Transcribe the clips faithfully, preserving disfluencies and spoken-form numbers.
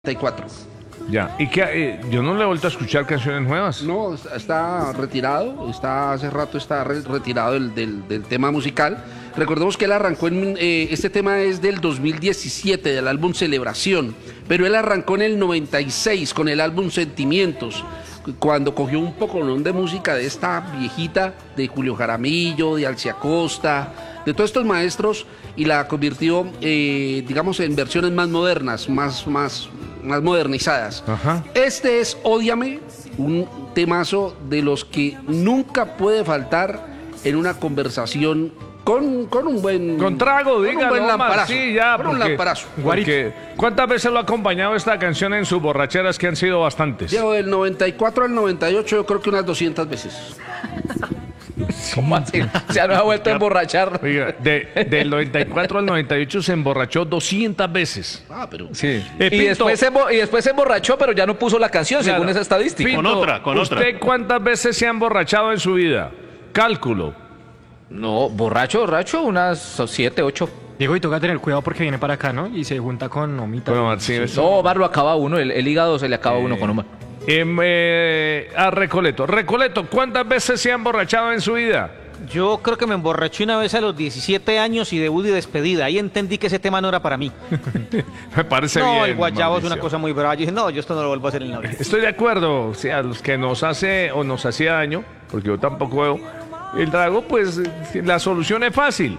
noventa y cuatro. Ya, y que eh, yo no le he vuelto a escuchar canciones nuevas. No, está, está retirado, está hace rato está re- retirado del, del, del tema musical. Recordemos que él arrancó en, eh, este tema es del dos mil diecisiete, del álbum Celebración, pero él arrancó en el noventa y seis con el álbum Sentimientos, cuando cogió un poco de música de esta viejita, de Julio Jaramillo, de Alcia Costa, de todos estos maestros, y la convirtió, eh, digamos, en versiones más modernas, más, más, más modernizadas. Ajá. Este es Ódiame, un temazo de los que nunca puede faltar en una conversación con, con un buen... Con trago, con dígalo, un buen Omar, lamparazo. sí, ya, Con un porque- lamparazo. Porque, ¿cuántas veces lo ha acompañado esta canción en sus borracheras, que han sido bastantes? Llevo del noventa y cuatro al noventa y ocho, yo creo que unas doscientas veces. ¿Cómo así? Se no ha vuelto a emborrachar. Oiga, de, del noventa y cuatro al noventa y ocho se emborrachó doscientas veces. Ah, pero... Sí. Eh, y, Pinto. después se, embo- y después se emborrachó, pero ya no puso la canción, Claro. según esa estadística. Pinto, Con otra, con ¿usted otra. cuántas veces se ha emborrachado en su vida? Cálculo. No, borracho, borracho, unas siete, ocho. Diego, y toca tener cuidado porque viene para acá, ¿no? Y se junta con Omita. Bueno, Omar, sí, eso. No, Omar lo acaba uno, el, el hígado se le acaba uno con Omar. Em, eh, a Recoleto. Recoleto, ¿cuántas veces se ha emborrachado en su vida? Yo creo que me emborraché una vez a los diecisiete años y debut y despedida. Ahí entendí que ese tema no era para mí. Me parece no, bien. el guayabo es una Mauricio. cosa muy brava. Yo dije, no, yo esto no lo vuelvo a hacer en la vida. Estoy de acuerdo, o sea, a los que nos hace o nos hacía daño, porque yo tampoco veo el trago, pues eh, la solución es fácil,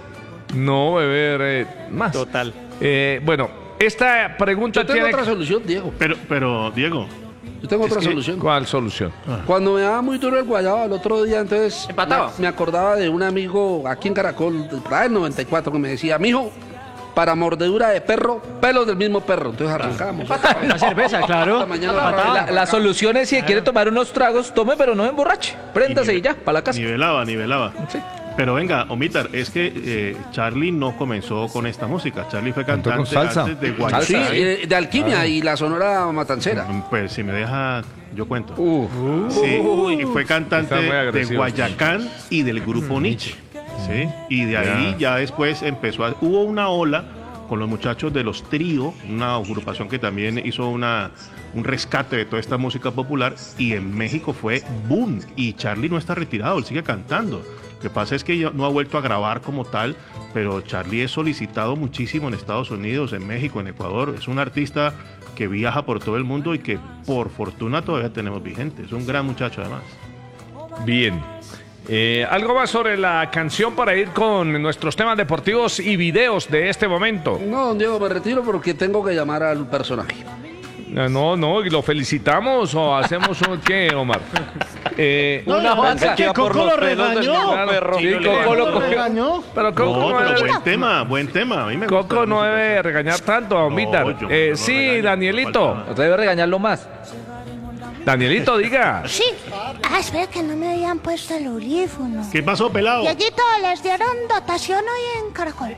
no beber eh, más. Total. Eh, bueno, esta pregunta Yo tengo tiene... otra solución, Diego. Pero, pero, Diego, Yo tengo otra que- solución. ¿Cuál solución? Cuando me daba muy duro el guayabo el otro día, entonces ¿Empataba? Me, me acordaba de un amigo aquí en Caracol, por ahí del noventa y cuatro, que me decía, mijo, para mordedura de perro, pelos del mismo perro. Entonces arrancamos. La cerveza, claro. Esta mañana Empatado. La, la solución es, si quiere tomar unos tragos, tome, pero no emborrache. Préndase y ya, para la casa. nivelaba, nivelaba. Sí. Pero venga, Omitar, es que eh, Charlie no comenzó con esta música. Charlie fue Cantó cantante con salsa. antes de Sí, Guayacán. eh, de Alquimia y la Sonora Matancera. Pues si me deja, yo cuento. Uh, Sí, y fue cantante Está muy de agresivo. Guayacán y del grupo Nietzsche. ¿Sí? Y de ahí ya después empezó a... Hubo una ola con los muchachos de los Trío, una agrupación que también hizo una, un rescate de toda esta música popular, y en México fue boom. Y Charlie no está retirado, él sigue cantando. Lo que pasa es que ya no ha vuelto a grabar como tal, pero Charlie es solicitado muchísimo en Estados Unidos, en México, en Ecuador. Es un artista que viaja por todo el mundo y que por fortuna todavía tenemos vigente. Es un gran muchacho además. bien. Eh, ¿Algo más sobre la canción para ir con nuestros temas deportivos y videos de este momento? No, don Diego, me retiro porque tengo que llamar al personaje. Eh, No, no, y lo felicitamos o hacemos un... ¿Qué, Omar? Eh, Una avanza. que Coco lo regañó. claro, Sí, sí, Coco lo Lo cogió. regañó. pero Coco No, no, pero debe, buen tema, buen tema. A mí me gusta Coco la no música. debe regañar tanto a Omar. yo Eh, no sí, regaño, Danielito. no falta Debe regañarlo más. Danielito, diga. Sí. Ah, espera, que no me habían puesto el audífono. ¿Qué pasó, pelado? Dieguito, les dieron dotación hoy en Caracol.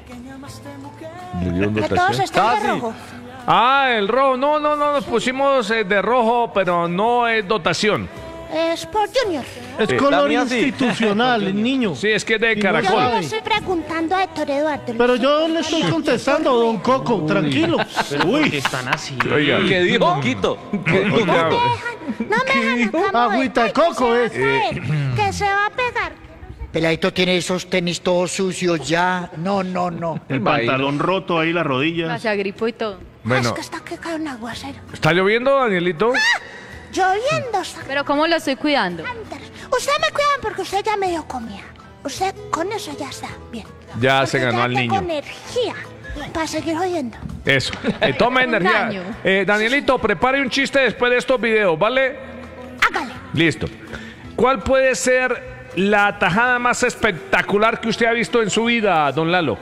Que todos están de rojo. Ah, el rojo. No, no, no, nos pusimos eh, de rojo, pero no es dotación. Es por Junior. Es color institucional, niño. Sí, es que es de Y no Yo Caracol. le sabe. estoy preguntando a Héctor Eduardo. Pero yo le estoy contestando, don Coco, tranquilo. Uy, están así. Oiga. ¿Qué dijo? Quito. Oiga, No me dejan acá mover. Agüita de coco, que es. se va a caer, que se va a pegar. Peladito tiene esos tenis todos sucios ya. No, no, no. El pantalón roto ahí, las rodillas. Se agripó y todo. Ah, bueno, es que está que cae un aguacero. ¿está lloviendo, Danielito? Lloviendo está. Pero ¿cómo lo estoy cuidando? Antes. Usted me cuidan porque usted ya me dio comida. Usted con eso ya está bien. Ya Porque se ganó ya al tengo niño. energía para seguir oyendo. Eso. Eh, toma energía. Daño. Eh, Danielito, prepare un chiste después de estos videos, ¿vale? Hágale. Listo. ¿Cuál puede ser la tajada más espectacular que usted ha visto en su vida, don Lalo?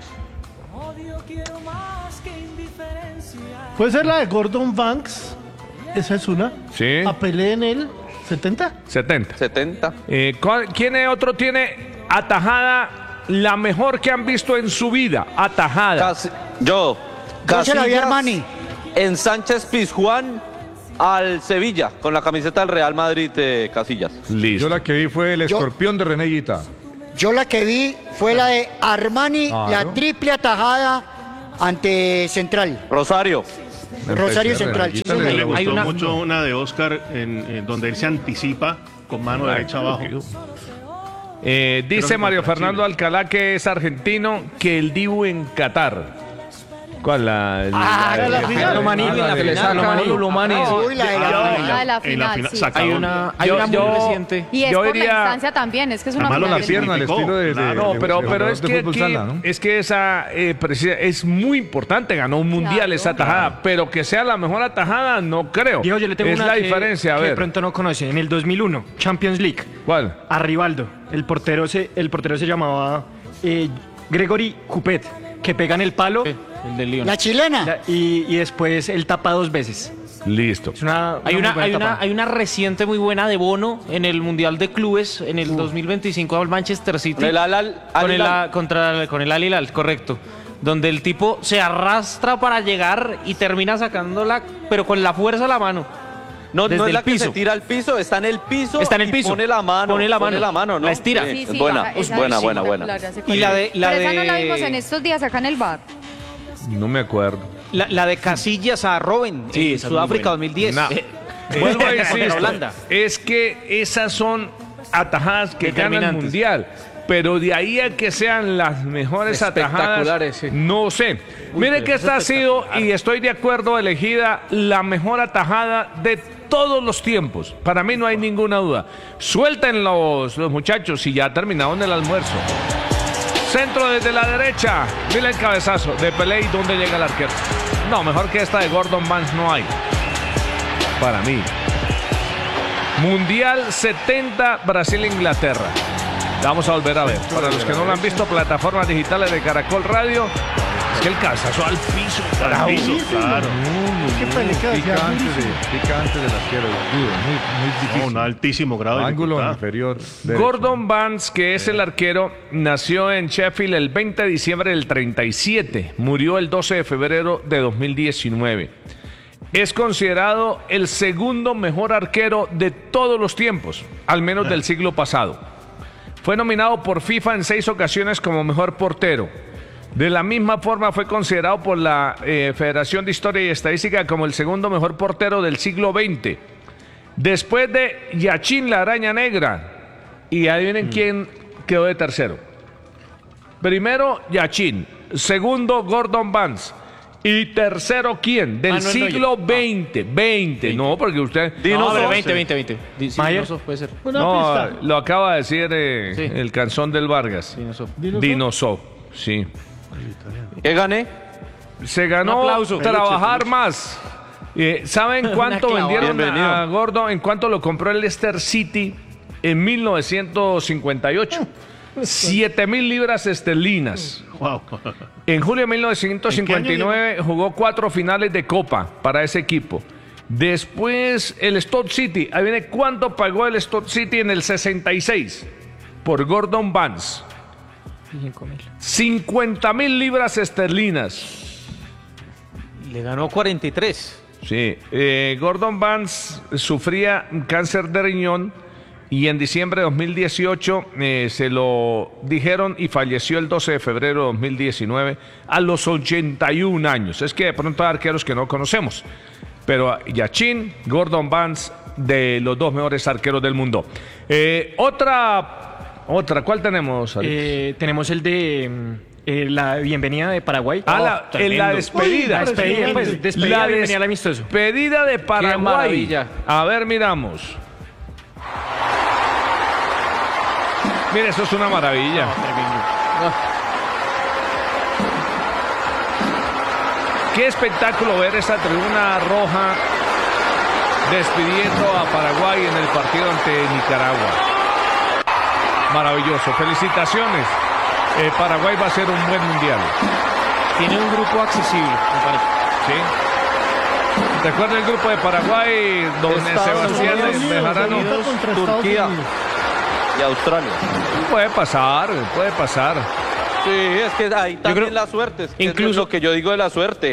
Puede ser la de Gordon Banks. Esa es una. Sí. Apelé en el setenta. setenta. setenta. Eh, ¿cuál- ¿Quién es otro tiene atajada la mejor que han visto en su vida? Atajada. Casi- yo, Yo se la vi a Casillas Armani. en Sánchez Pizjuán al Sevilla con la camiseta del Real Madrid de Casillas. Listo. la que vi fue el Yo- escorpión de Renellita. Yo la que vi fue la de Armani, Claro. la triple atajada ante Central. Rosario, Rosario Central. Sí, Me señor. gustó Hay una- mucho una de Oscar en, en donde él se anticipa con mano derecha abajo. Eh, dice que Mario contra Fernando Chile. Alcalá, que es argentino, que el Dibu en Qatar. ¿Cuál? La, Ah, la- la la- final. Lomani, la- la la- que le la- saca la- Lomani. Uy, la de la- Ah, en de la en final, fina- sí. sacaron- Hay una, hay Yo- una muy yo- reciente. Y es Yo por diría- la instancia también, es que es una Además, lo final la de pierna, liga. el estilo de- de- No, pero, de- pero de- es de que fútbol aquí- sala, ¿no? es que esa eh, precisa- es muy importante, ganó un mundial Claro. esa atajada, pero que sea la mejor atajada no creo. Diego, yo le tengo es una la que, diferencia, a que de ver. pronto no conoce. En el dos mil uno, Champions League, ¿Cuál? a Rivaldo, el portero se, el portero se llamaba eh, Gregory Coupet, que pega en el palo El del Lyon. La chilena. la- y, y después él tapa dos veces. Listo. Es una, Hay muy una, buena hay, una, tapada. hay una reciente muy buena de Bono en el Mundial de Clubes en el dos mil veinticinco al Manchester City. Con el Al- Al- con el, Al-Hilal. a- contra, con el Al Hilal, correcto. Donde el tipo se arrastra para llegar y termina sacándola, pero con la fuerza de la mano. No, Desde no es el la que piso. se tira al piso, está en el piso. Está en el y piso. Pone la mano. Pone la mano. ¿no? La estira. Sí, Sí, sí, buena, esa- esa buena, es buena, buena. espectacular, ya sé cuál Y la es. de- la Pero esa no la de- vimos en estos días acá en el bar. No me acuerdo. La, la de Casillas a Robben Sí, en esa es muy Sudáfrica buena. dos mil diez. No. Eh, Vuelvo a contra decir, Holanda. es que esas son atajadas que ganan el Determinantes. mundial. Pero de ahí a que sean las mejores atajadas, Espectaculares, sí. no sé. Mire pero que eso esta ha es sido, y estoy de acuerdo, elegida la mejor atajada de todos los tiempos. Para mí no hay ninguna duda. Suelten los, los muchachos y ya terminaron el almuerzo. Centro desde la derecha. Mira el cabezazo de Pelé y dónde llega el arquero. No, mejor que esta de Gordon Banks no hay. Para mí. Mundial setenta, Brasil-Inglaterra. La vamos a volver a ver. Para los que no lo han visto, plataformas digitales de Caracol Radio. Es que el cabezazo al piso. Al piso, claro. Qué peleca, Picante, durísimo. de, picante del arquero, duro, muy, muy No, difícil. un altísimo grado de Ángulo dificultad. inferior. derecho. Gordon Banks, que es el arquero, nació en Sheffield el veinte de diciembre del treinta y siete. Murió el doce de febrero de dos mil diecinueve. Es considerado el segundo mejor arquero de todos los tiempos, al menos del siglo pasado. Fue nominado por FIFA en seis ocasiones como mejor portero. De la misma forma fue considerado por la eh, Federación de Historia y Estadística como el segundo mejor portero del siglo veinte. Después de Yachín la Araña Negra. Y adivinen quién quedó de tercero. Primero Yachín, segundo Gordon Banks. Y tercero, ¿quién? Del Manuel siglo Neuer. veinte. veinte, no, porque usted... No, pero no, veinte, veinte, veinte. Di- sí, Mayer. Dinosoft puede ser. Una no, pista. lo acaba de decir eh, Sí. el canción del Vargas. Dinosoft. Dinosoft, sí. ¿Qué gané? Se ganó Un aplauso. trabajar Peluche, más. Eh, ¿Saben cuánto clavada. vendieron Bienvenido. a Gordo? ¿En cuánto lo compró el Leicester City en mil novecientos cincuenta y ocho? Siete mil libras esterlinas. Wow. En julio de mil novecientos cincuenta y nueve ¿En qué jugó cuatro finales de Copa para ese equipo. Después el Stoke City. Ahí viene cuánto pagó el Stoke City en el sesenta y seis por Gordon Banks. cincuenta mil libras esterlinas. Le ganó cuarenta y tres. Sí, eh, Gordon Banks sufría cáncer de riñón y en diciembre de dos mil dieciocho eh, se lo dijeron y falleció el doce de febrero de dos mil diecinueve a los ochenta y un años. Es que de pronto hay arqueros que no conocemos, pero Yachín, Gordon Banks, de los dos mejores arqueros del mundo. Eh, otra, otra, ¿cuál tenemos, Alex? Eh, tenemos el de mm, eh, la bienvenida de Paraguay. Ah, Oh, la, tremendo. la despedida. La despedida, pues, despedida, La bienvenida al amistoso. despedida de Paraguay. maravilla. A ver, miramos. Mire, eso es una maravilla. Qué espectáculo ver esa tribuna roja despidiendo a Paraguay en el partido ante Nicaragua. Maravilloso. Felicitaciones. Eh, Paraguay va a ser un buen mundial. Tiene un grupo accesible, me parece. ¿Sí? ¿Recuerda el grupo de Paraguay, don Estados Sebastián Unidos, Bejarano? Unidos, Contra Estados Turquía Unidos. y Australia. Puede pasar, puede pasar. Sí, es que ahí también creo- la suerte. Es que incluso- es lo que yo digo de la suerte.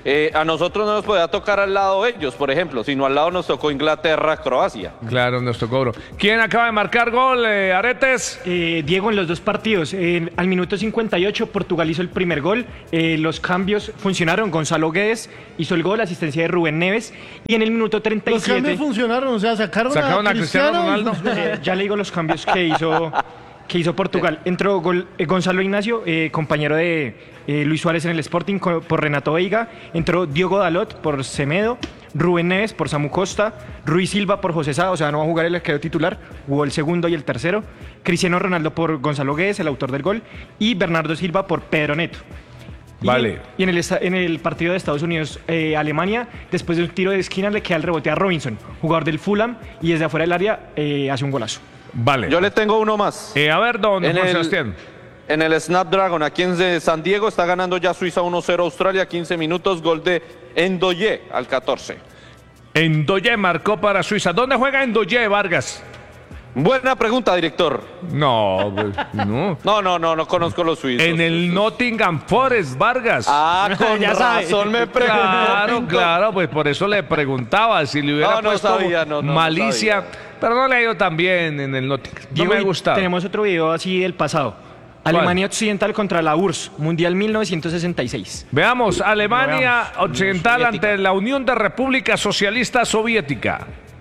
eh, a nosotros no nos podía tocar al lado ellos, por ejemplo, sino al lado nos tocó Inglaterra, Croacia. Claro, nos tocó, bro. ¿Quién acaba de marcar gol, eh, Aretes? Eh, Diego, en los dos partidos, eh, al minuto cincuenta y ocho Portugal hizo el primer gol, eh, los cambios funcionaron, Gonzalo Guedes hizo el gol, asistencia de Rubén Neves, y en el minuto treinta y Los siete... cambios funcionaron, o sea, sacaron, Sacaron a Cristiano Ronaldo. Eh, ya le digo los cambios que hizo, que hizo Portugal. Entró gol- eh, Gonzalo Ignacio, eh, compañero de eh, Luis Suárez en el Sporting co- por Renato Veiga. Entró Diogo Dalot por Semedo. Rubén Neves por Samu Costa. Ruiz Silva por José Sá, o sea, no va a jugar el arquero titular. Jugó el segundo y el tercero. Cristiano Ronaldo por Gonzalo Guedes, el autor del gol. Y Bernardo Silva por Pedro Neto. Y Vale. en- Y en el, esta- en el partido de Estados Unidos-Alemania, después de un tiro de esquina, le queda el rebote a Robinson, jugador del Fulham, y desde afuera del área eh, hace un golazo. Vale. Yo le tengo uno más. Eh, a ver, don En Juan el- Sebastián. En el Snapdragon, aquí en San Diego, está ganando ya Suiza uno cero a Australia, quince minutos, gol de Endoye al catorce. Endoye marcó para Suiza. ¿Dónde juega Endoye, Vargas? Buena pregunta, director. No, pues, no. No, no, no, no conozco los suizos. En el Nottingham Forest, Vargas. Ah, con Ya sabe. razón me preguntó. Claro, claro, pues por eso le preguntaba si le hubiera No, no puesto sabía, no, no, no malicia, sabía. pero no le ha ido tan bien en el Nottingham. No Diego, me y gusta. Tenemos otro video así del pasado. Alemania Occidental contra la U R S S, Mundial mil novecientos sesenta y seis. Veamos, Alemania Veamos. Occidental Soviética. ante la Unión de República Socialista Soviética.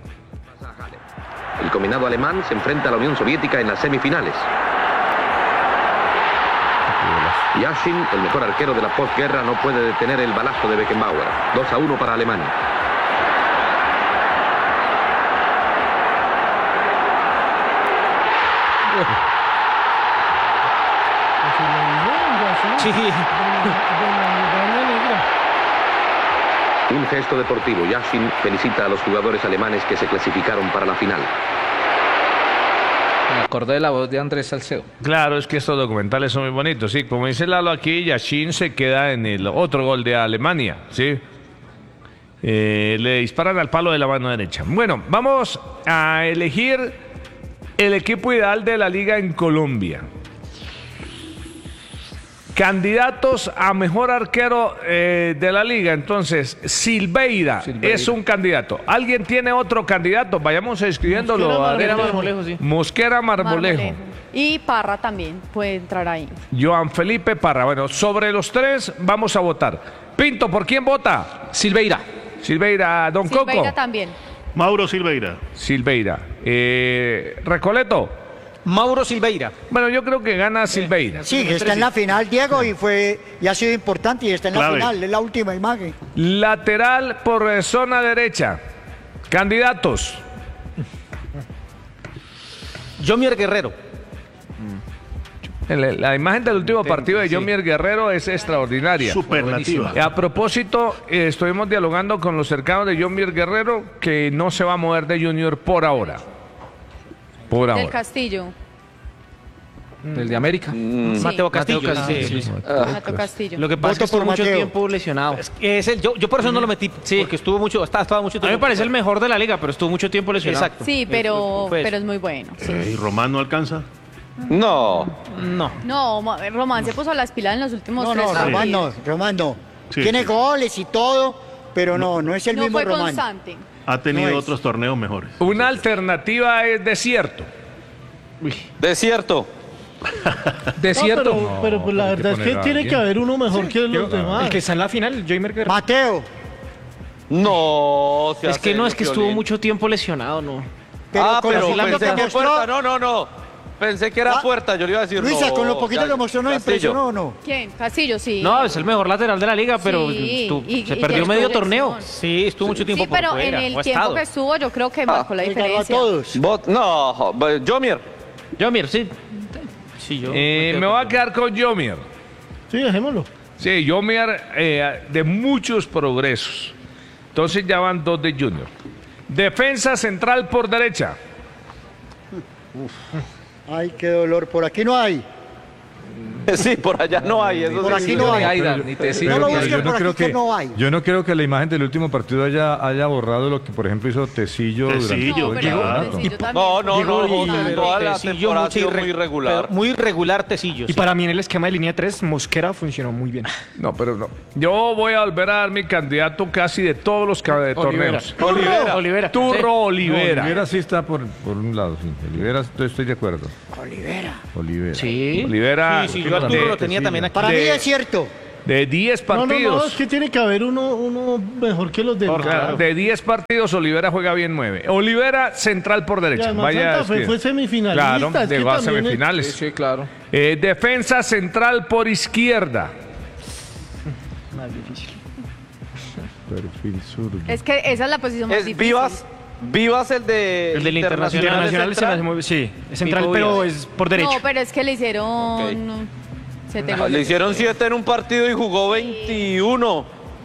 El combinado alemán se enfrenta a la Unión Soviética en las semifinales. Yashin, el mejor arquero de la posguerra, no puede detener el balazo de Beckenbauer. dos a uno para Alemania. Sí. Un gesto deportivo. Yashin felicita a los jugadores alemanes que se clasificaron para la final. Me acordé de la voz de Andrés Salcedo. Claro, es que estos documentales son muy bonitos, sí. Como dice Lalo aquí, Yashin se queda en el otro gol de Alemania, sí. Eh, le disparan al palo de la mano derecha. Bueno, vamos a elegir el equipo ideal de la liga en Colombia. Candidatos a mejor arquero eh, de la liga. Entonces, Silveira, Silveira. es un candidato. ¿Alguien tiene otro candidato? Vayamos escribiéndolo. Mosquera A ver. Era Marmolejo, sí. Mosquera Marmolejo. Y Parra también puede entrar ahí. Joan Felipe Parra. Bueno, sobre los tres vamos a votar. Pinto, ¿por quién vota? Silveira. Silveira, Don Silveira Coco. también. Mauro Silveira. Silveira. Eh, Recoleto. Mauro Silveira. Bueno, yo creo que gana Silveira. Sí, está en la final, Diego, y fue y ha sido importante y está en la Clave. final, es la última imagen. Lateral por eh, zona derecha. Candidatos. Jomier Guerrero. El- La imagen del último partido de Jomier Guerrero es extraordinaria. Superlativa. A propósito, eh, estuvimos dialogando con los cercanos de Jomier Guerrero que no se va a mover de Junior por ahora. Por Del ahora. Castillo. Del de América. Sí. Mateo Castillo. Mateo Castillo, sí. sí. Mateo Castillo. Lo que pasa es que Voto por estuvo mucho Mateo. tiempo lesionado. Es el, yo, yo por eso no lo metí, porque estuvo mucho, estaba, estaba mucho tiempo. A mí me parece el mejor de la liga, pero estuvo mucho tiempo lesionado. Exacto. Sí, pero, Fue eso. pero es muy bueno. sí. Eh, ¿Y Román no alcanza? No. No. No, Ma- Román se puso las pilas en los últimos No, tres no, Román no, partidos. Román no. Sí, Tiene sí. goles y todo, pero no, no es el No mismo fue Román. constante. Ha tenido No es. otros torneos mejores. Una alternativa es desierto. Desierto. Desierto. No, pero, pero pues la hay que verdad es que poner a tiene alguien. que haber uno mejor que los demás. El que está en la final, Joimer Guerrero. Mateo, No. sea Es que no, es serio, que estuvo Piolín. mucho tiempo lesionado, ¿no? pero ah, con pero lo poquito pensé que que mostró, puerta. No, no, no. Pensé que era Ah, puerta. Yo le iba a decir Luisa, no, con lo poquito ya- que mostró, ¿no Castillo. impresionó o no? ¿Quién? Castillo, sí. No, es el mejor lateral de la liga, pero Sí, estu- y- se y perdió ya medio estuvo torneo. lesión. Sí, estuvo mucho tiempo Sí, por pero fuera, en el o tiempo estado. que estuvo yo creo que marcó la Le ganó a diferencia. todos. Bot- no, Jomier. Jomier, sí. Sí, yo. Eh, me voy a quedar con Jomier. Sí, dejémoslo. Sí, Jomier eh, de muchos progresos. Entonces ya van dos de Junior. Defensa central por derecha. Ay, qué dolor, por aquí no hay. Sí, por allá no hay. Eso Por sí. aquí no hay. Aidan, ni Tecillo, No lo ni busquen Aidan. por aquí creo que que, no hay. yo no creo que la imagen del último partido haya, haya borrado lo que, por ejemplo, hizo Tecillo, durante Tecillo, todo No, el pero campeonato. Tecillo también. No, no, Diego, no, y- José, toda la Tecillo temporada ha mucho sido irre- muy regular. pero Muy regular Tecillo. Y sí. para mí en el esquema de línea tres, Mosquera funcionó muy bien. No, pero no. Yo voy a volver a dar mi candidato casi de todos los ca- de torneos. Olivera. Olivera. Turro Sí. No, Olivera. Olivera sí está por, por un lado, sí. Olivera estoy, estoy de acuerdo. Olivera. Olivera. Sí. Olivera, Sí, sí, yo a Arturo lo tenía también aquí. Para mí De- es cierto. De diez No, no, partidos. no, es que tiene que haber uno, uno mejor que los demás. Claro, de diez partidos, Olivera juega bien nueve. Olivera, central por Y derecha. además Vaya, Santa Fe es que- fue semifinalista. Claro, es que llegó a también es- semifinales. Sí, sí, claro. Eh, defensa central por izquierda. Más difícil. Perfil zurdo. Es que esa es la posición más Es difícil. Vivas, Vivas el de El del Internacional. Internacional se me hace central. muy... Sí, es central, Pipo pero Díaz. es por derecho. No, pero es que le hicieron... Ok. Se te Ah, Le hicieron siete en un partido y jugó veintiuno.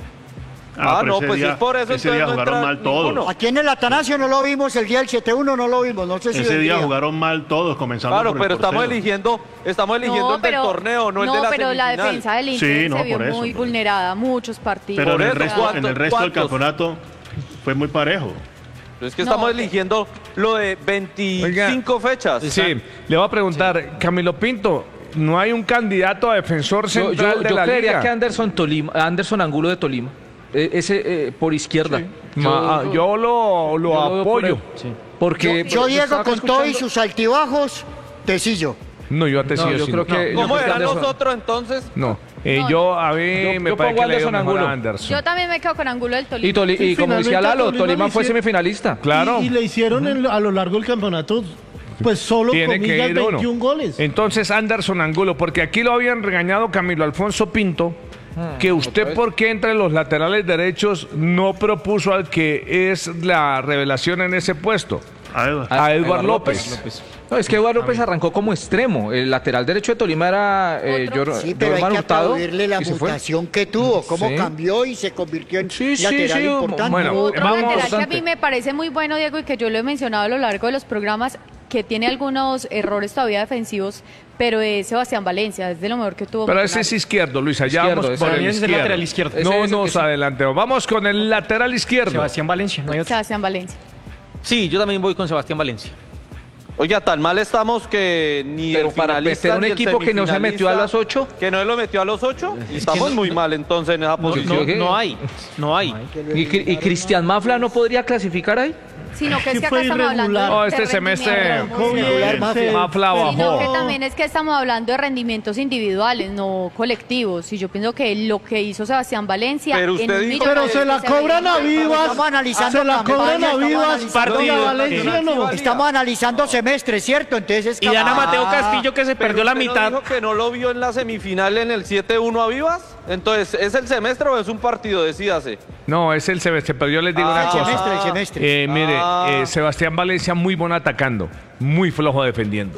Ah, pero no, ese pues día- si es por eso, ese entonces día no jugaron entra mal todos. ninguno. Aquí en el Atanasio no lo vimos, el día del siete uno no lo vimos, no sé si Ese día vendría. jugaron mal todos, comenzando Claro, por el pero estamos portero. eligiendo, estamos eligiendo No, el pero, del torneo, no, el de la pero la semifinal. defensa del Inter Sí, no, se vio por eso, muy por eso. vulnerada, muchos partidos. Pero en el Por eso, resto, en el ¿cuántos- resto del cuántos? campeonato fue muy parejo. Pero es que No, estamos ok. eligiendo lo de veinticinco fechas. Sí, le voy a preguntar, Camilo Pinto, ¿no hay un candidato a defensor Yo, central yo, de yo la creería liga? que Anderson Tolima, Anderson Angulo de Tolima. Eh, ese eh, por izquierda. Ma- ah, yo lo, lo yo veo por apoyo. él. Porque Yo, Diego, estaba con todo y escuchando- sus altibajos, Tecillo. No, yo a Tecillo No, yo sí creo no. que- ¿Cómo yo creo que eran Anderson- nosotros entonces? No, eh, No, yo a mí Yo- me yo parece pongo que le dio Anderson mejor Angulo. a Anderson. Yo también me quedo con Angulo del Tolima. Y, Toli- y Sí, como decía finalmente Lalo, Tolima Tolima le fue hicieron- semifinalista. Claro. Y, y le hicieron en- a lo largo del campeonato, pues solo Tiene que comillas, ir uno. veintiún goles. Entonces Anderson Angulo, porque aquí lo habían regañado Camilo Alfonso Pinto, que usted por qué entre los laterales derechos no propuso al que es la revelación en ese puesto, A ver, a Edward López. No, es que Eduardo López arrancó como extremo. El lateral derecho de Tolima era eh, Otro. Yor- Sí, pero hay Jorman que Hurtado, aplaudirle la y se fue. mutación que tuvo, cómo Sí. cambió y se convirtió en Sí, sí, lateral sí, importante. bueno, Otro vamos- lateral que a bastante. mí me parece muy bueno, Diego, y que yo lo he mencionado a lo largo de los programas, que tiene algunos errores todavía defensivos, pero es Sebastián Valencia, es de lo mejor que tuvo. Pero ese es Millonarios. izquierdo, Luis, allá Izquierdo, vamos ese por para el mí ese es el izquierdo. lateral izquierdo. No Ese es- nos ese- adelantemos, vamos con el lateral izquierdo. Sebastián Valencia, no hay otro. Sebastián Valencia. Sí, yo también voy con Sebastián Valencia. Oiga, tan mal estamos que ni Pero el para finalista meter un ni el equipo que no se metió a las semifinalista- ocho. Que no lo metió a los ocho. Estamos muy mal entonces en esa No, posición. no, no hay, no hay. ¿Y, Cri- y Cristian Mafla no podría clasificar ahí? Sino que es que que acá fue estamos hablando irregular. de No, este rendimiento. semestre Arrancó bien, Regular, se- Mafia. Mafla Sino que bajó. también es que estamos hablando de rendimientos individuales, no colectivos. Y yo pienso que lo que hizo Sebastián Valencia. Pero en usted un dijo- Millonario Pero se la que cobran veía a mal. Vivas. Estamos analizando Se la campaña, cobran a estamos Vivas. analizando- Partido, Valencia no. Estamos analizando semestres, ¿cierto? Entonces es Y Dana capaz- Mateo Castillo que se Pero perdió la usted no mitad. dijo que no lo vio en la semifinal en el siete uno a Vivas. Entonces, ¿es el semestre o es un partido? Decídase. No, es el semestre, pero yo les digo Ah, una el cosa. semestre, el semestre. Eh, mire, Ah. eh, Sebastián Valencia muy bueno atacando, muy flojo defendiendo.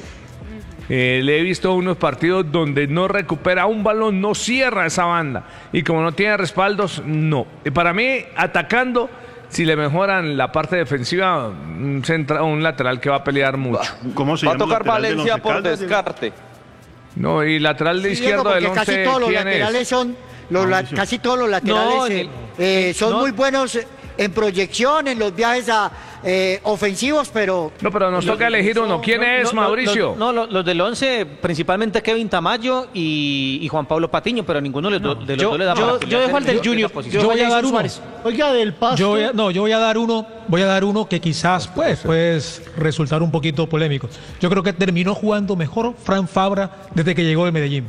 Eh, le he visto unos partidos donde no recupera un balón, no cierra esa banda. Y como no tiene respaldos, no. Y para mí, atacando, si le mejoran la parte defensiva, un, centra- un lateral que va a pelear mucho. ¿Cómo se Va a llama el tocar lateral del Valencia Once por Caldas? descarte. No, y lateral de Sí, izquierdo Diego, del porque casi once, todos los ¿quién laterales es? son los la- casi todos los laterales No, eh, en el- eh, son no. muy buenos en proyección, en los viajes a, eh, ofensivos, pero No, pero nos toca elegir uno. ¿Quién No, es, no, Mauricio? los- No, los, los del once, principalmente Kevin Tamayo y, y Juan Pablo Patiño, pero ninguno de los, do- de los Yo- dos le da yo- para yo pelear dejo al en del esa Junior. posición. Yo voy a Jason dar uno. Suárez. Oiga, del pasto. Yo voy a- no, yo voy a dar uno, voy a dar uno que quizás pues, puede resultar un poquito polémico. Yo creo que terminó jugando mejor Fran Fabra desde que llegó de Medellín.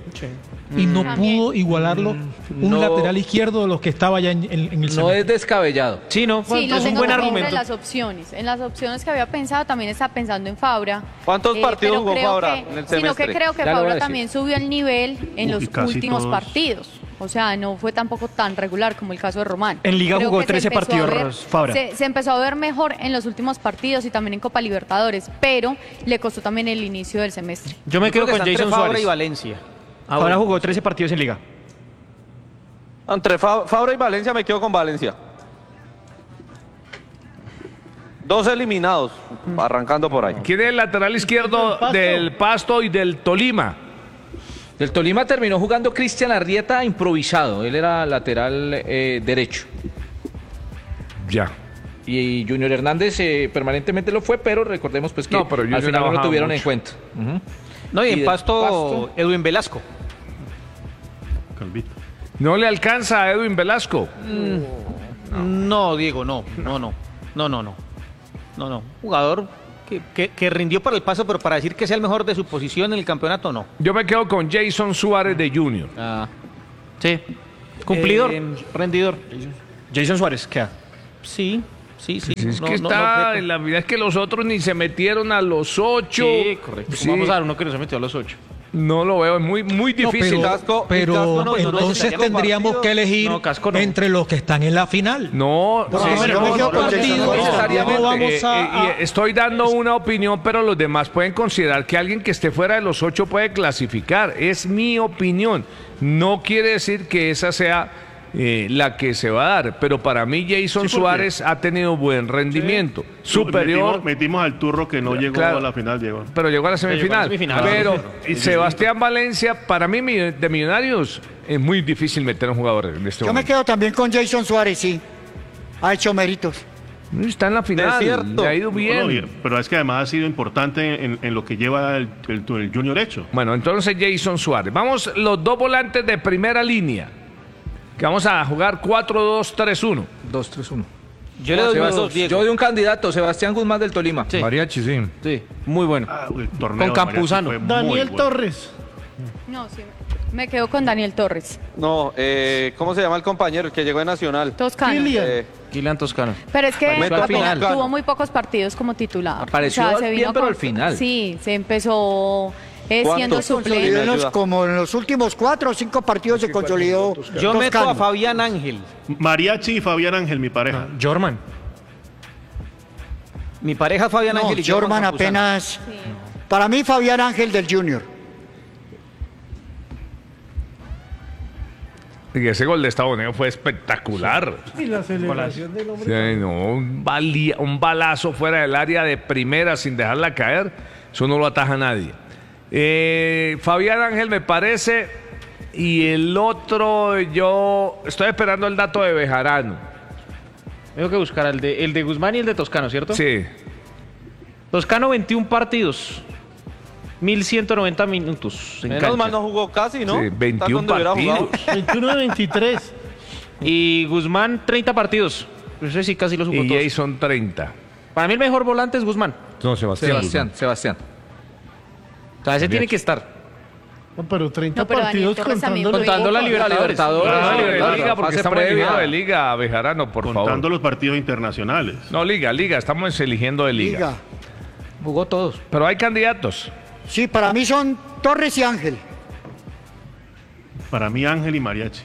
Y no También. pudo igualarlo un No. lateral izquierdo de los que estaba ya en, en- en el No semestre. es descabellado. Sí, no, Sí, lo es un tengo buen también argumento. entre las opciones. En las opciones que había pensado también está pensando en Fabra. ¿Cuántos partidos pero jugó creo Fabra que- en el Sino semestre? que creo que Ya lo voy a Fabra decir. también subió el nivel en Uy, los casi últimos todos. partidos. O sea, no fue tampoco tan regular como el caso de Román. En Liga Creo jugó que se trece empezó a partidos, ver- Fabra. Se, se empezó a ver mejor en los últimos partidos y también en Copa Libertadores, pero le costó también el inicio del semestre. Yo me creo quedo que con está entre Jason Fabra Suárez y y Valencia. Ah, Ahora bueno. jugó trece partidos en Liga. Entre Fa- Fabra y Valencia me quedo con Valencia. Dos eliminados, arrancando por ahí. ¿Quién es el lateral izquierdo Pasto. del Pasto y del Tolima? Del Tolima terminó jugando Cristian Arrieta improvisado. Él era lateral eh, derecho. Ya. Y Junior Hernández eh, permanentemente lo fue, pero recordemos pues que No, pero al Junior final ha no lo bajado tuvieron mucho. en cuenta. Ujú. No, y, Y en del Pasto, Pasto- Edwin Velasco. Calvito. No le alcanza a Edwin Velasco. No, Diego, no, no, no, no, no, no, no, no. Jugador que, que, que rindió para el Paso, pero para decir que sea el mejor de su posición en el campeonato, no. Yo me quedo con Jason Suárez de Junior. Ah, sí. Cumplidor, Eh, rendidor. Jason Suárez, ¿qué? Sí, sí, sí. Es no- que no- está, no objeto. en la vida es que los otros ni se metieron a los ocho. Sí, correcto. Sí, Vamos a dar uno que no se metió a los ocho. no lo veo, es muy, muy No, difícil. pero Casco- pero Casco no, entonces no, no, tendríamos que elegir No, Casco no. entre los que están en la final. No, Porque sí, si no, no, no, yo no, partido, no, no, necesariamente. no vamos Eh, a- eh, y a- estoy dando una opinión, pero los demás pueden considerar que alguien que esté fuera de los ocho puede clasificar. Es mi opinión. No quiere decir que esa sea eh, la que se va a dar, pero para mí Jason Sí, porque- Suárez ha tenido buen rendimiento, superior. Metimos, metimos al turro que no llegó Claro. a la final, Diego. Pero llegó a la llegó a la semifinal. semifinal. Pero Claro. y Sebastián Valencia, para mí mi- de Millonarios, es muy difícil meter a un jugador en este Yo me momento. quedo también con Jason Suárez, sí. Ha hecho méritos. Está en la final, cierto. le ha ido No, bien. no, bien, pero es que además ha sido importante en, en lo que lleva el, el- el Junior hecho. Bueno, entonces Jason Suárez. Vamos los dos volantes de primera línea. Que vamos a jugar cuatro dos tres uno. dos tres uno. Yo le doy Sebas- dos, Diego. Yo de un candidato, Sebastián Guzmán del Tolima. Sí. Mariachi, sí. Sí, muy bueno. Ah, el torneo Con de Mariachi Campuzano. fue muy Daniel bueno. Torres. No, sí. Me quedo con Daniel Torres. No, eh, ¿cómo se llama el compañero el que llegó de Nacional? Toscano. Kilian. Eh, Kilian Toscano. Pero es que Meto al apenas final. tuvo muy pocos partidos como titular. Apareció bien, pero al final. Sí, se empezó eh, siendo ¿Cuántos? Consolidó suplente. en los- ayuda. como en los últimos cuatro o cinco partidos se consolidó. Yo meto Toscano. a Fabián Ángel. Mariachi y Fabián Ángel, mi pareja. Jorman. Mi pareja Fabián No, Ángel y yo Jorman con Campuzano. apenas. Para mí, Fabián Ángel del Junior. Y ese gol de Estados Unidos fue espectacular. Y la celebración del hombre. Sí, no, un, balía- un balazo fuera del área de primera sin dejarla caer. Eso no lo ataja nadie. Eh, Fabián Ángel me parece. Y el otro, yo estoy esperando el dato de Bejarano. Tengo que buscar el de, el de Guzmán y el de Toscano, ¿cierto? Sí. Toscano, veintiún partidos. mil ciento noventa minutos en menos cancha. mal no jugó casi, ¿no? Sí, Está veintiún donde hubiera jugado. partidos. veintiuno de veintitrés. Y Guzmán, treinta partidos. Ese sí casi lo jugó Y todos. Jason treinta. Para mí el mejor volante es Guzmán. No, Sebastián. Sebastián, Sebastián. O sea, ese tiene que estar. No, pero treinta No, pero Daniel partidos Torres también contando, Contando la Libertadores. Libertadores. Ah, Claro, de claro, liga, porque fase estamos previa. eligiendo de liga, Bejarano, por Contando favor. los partidos internacionales. No, liga, liga, estamos eligiendo de liga. Liga. Jugó todos. Pero hay candidatos. Sí, para mí son Torres y Ángel. Para mí, Ángel y Mariachi.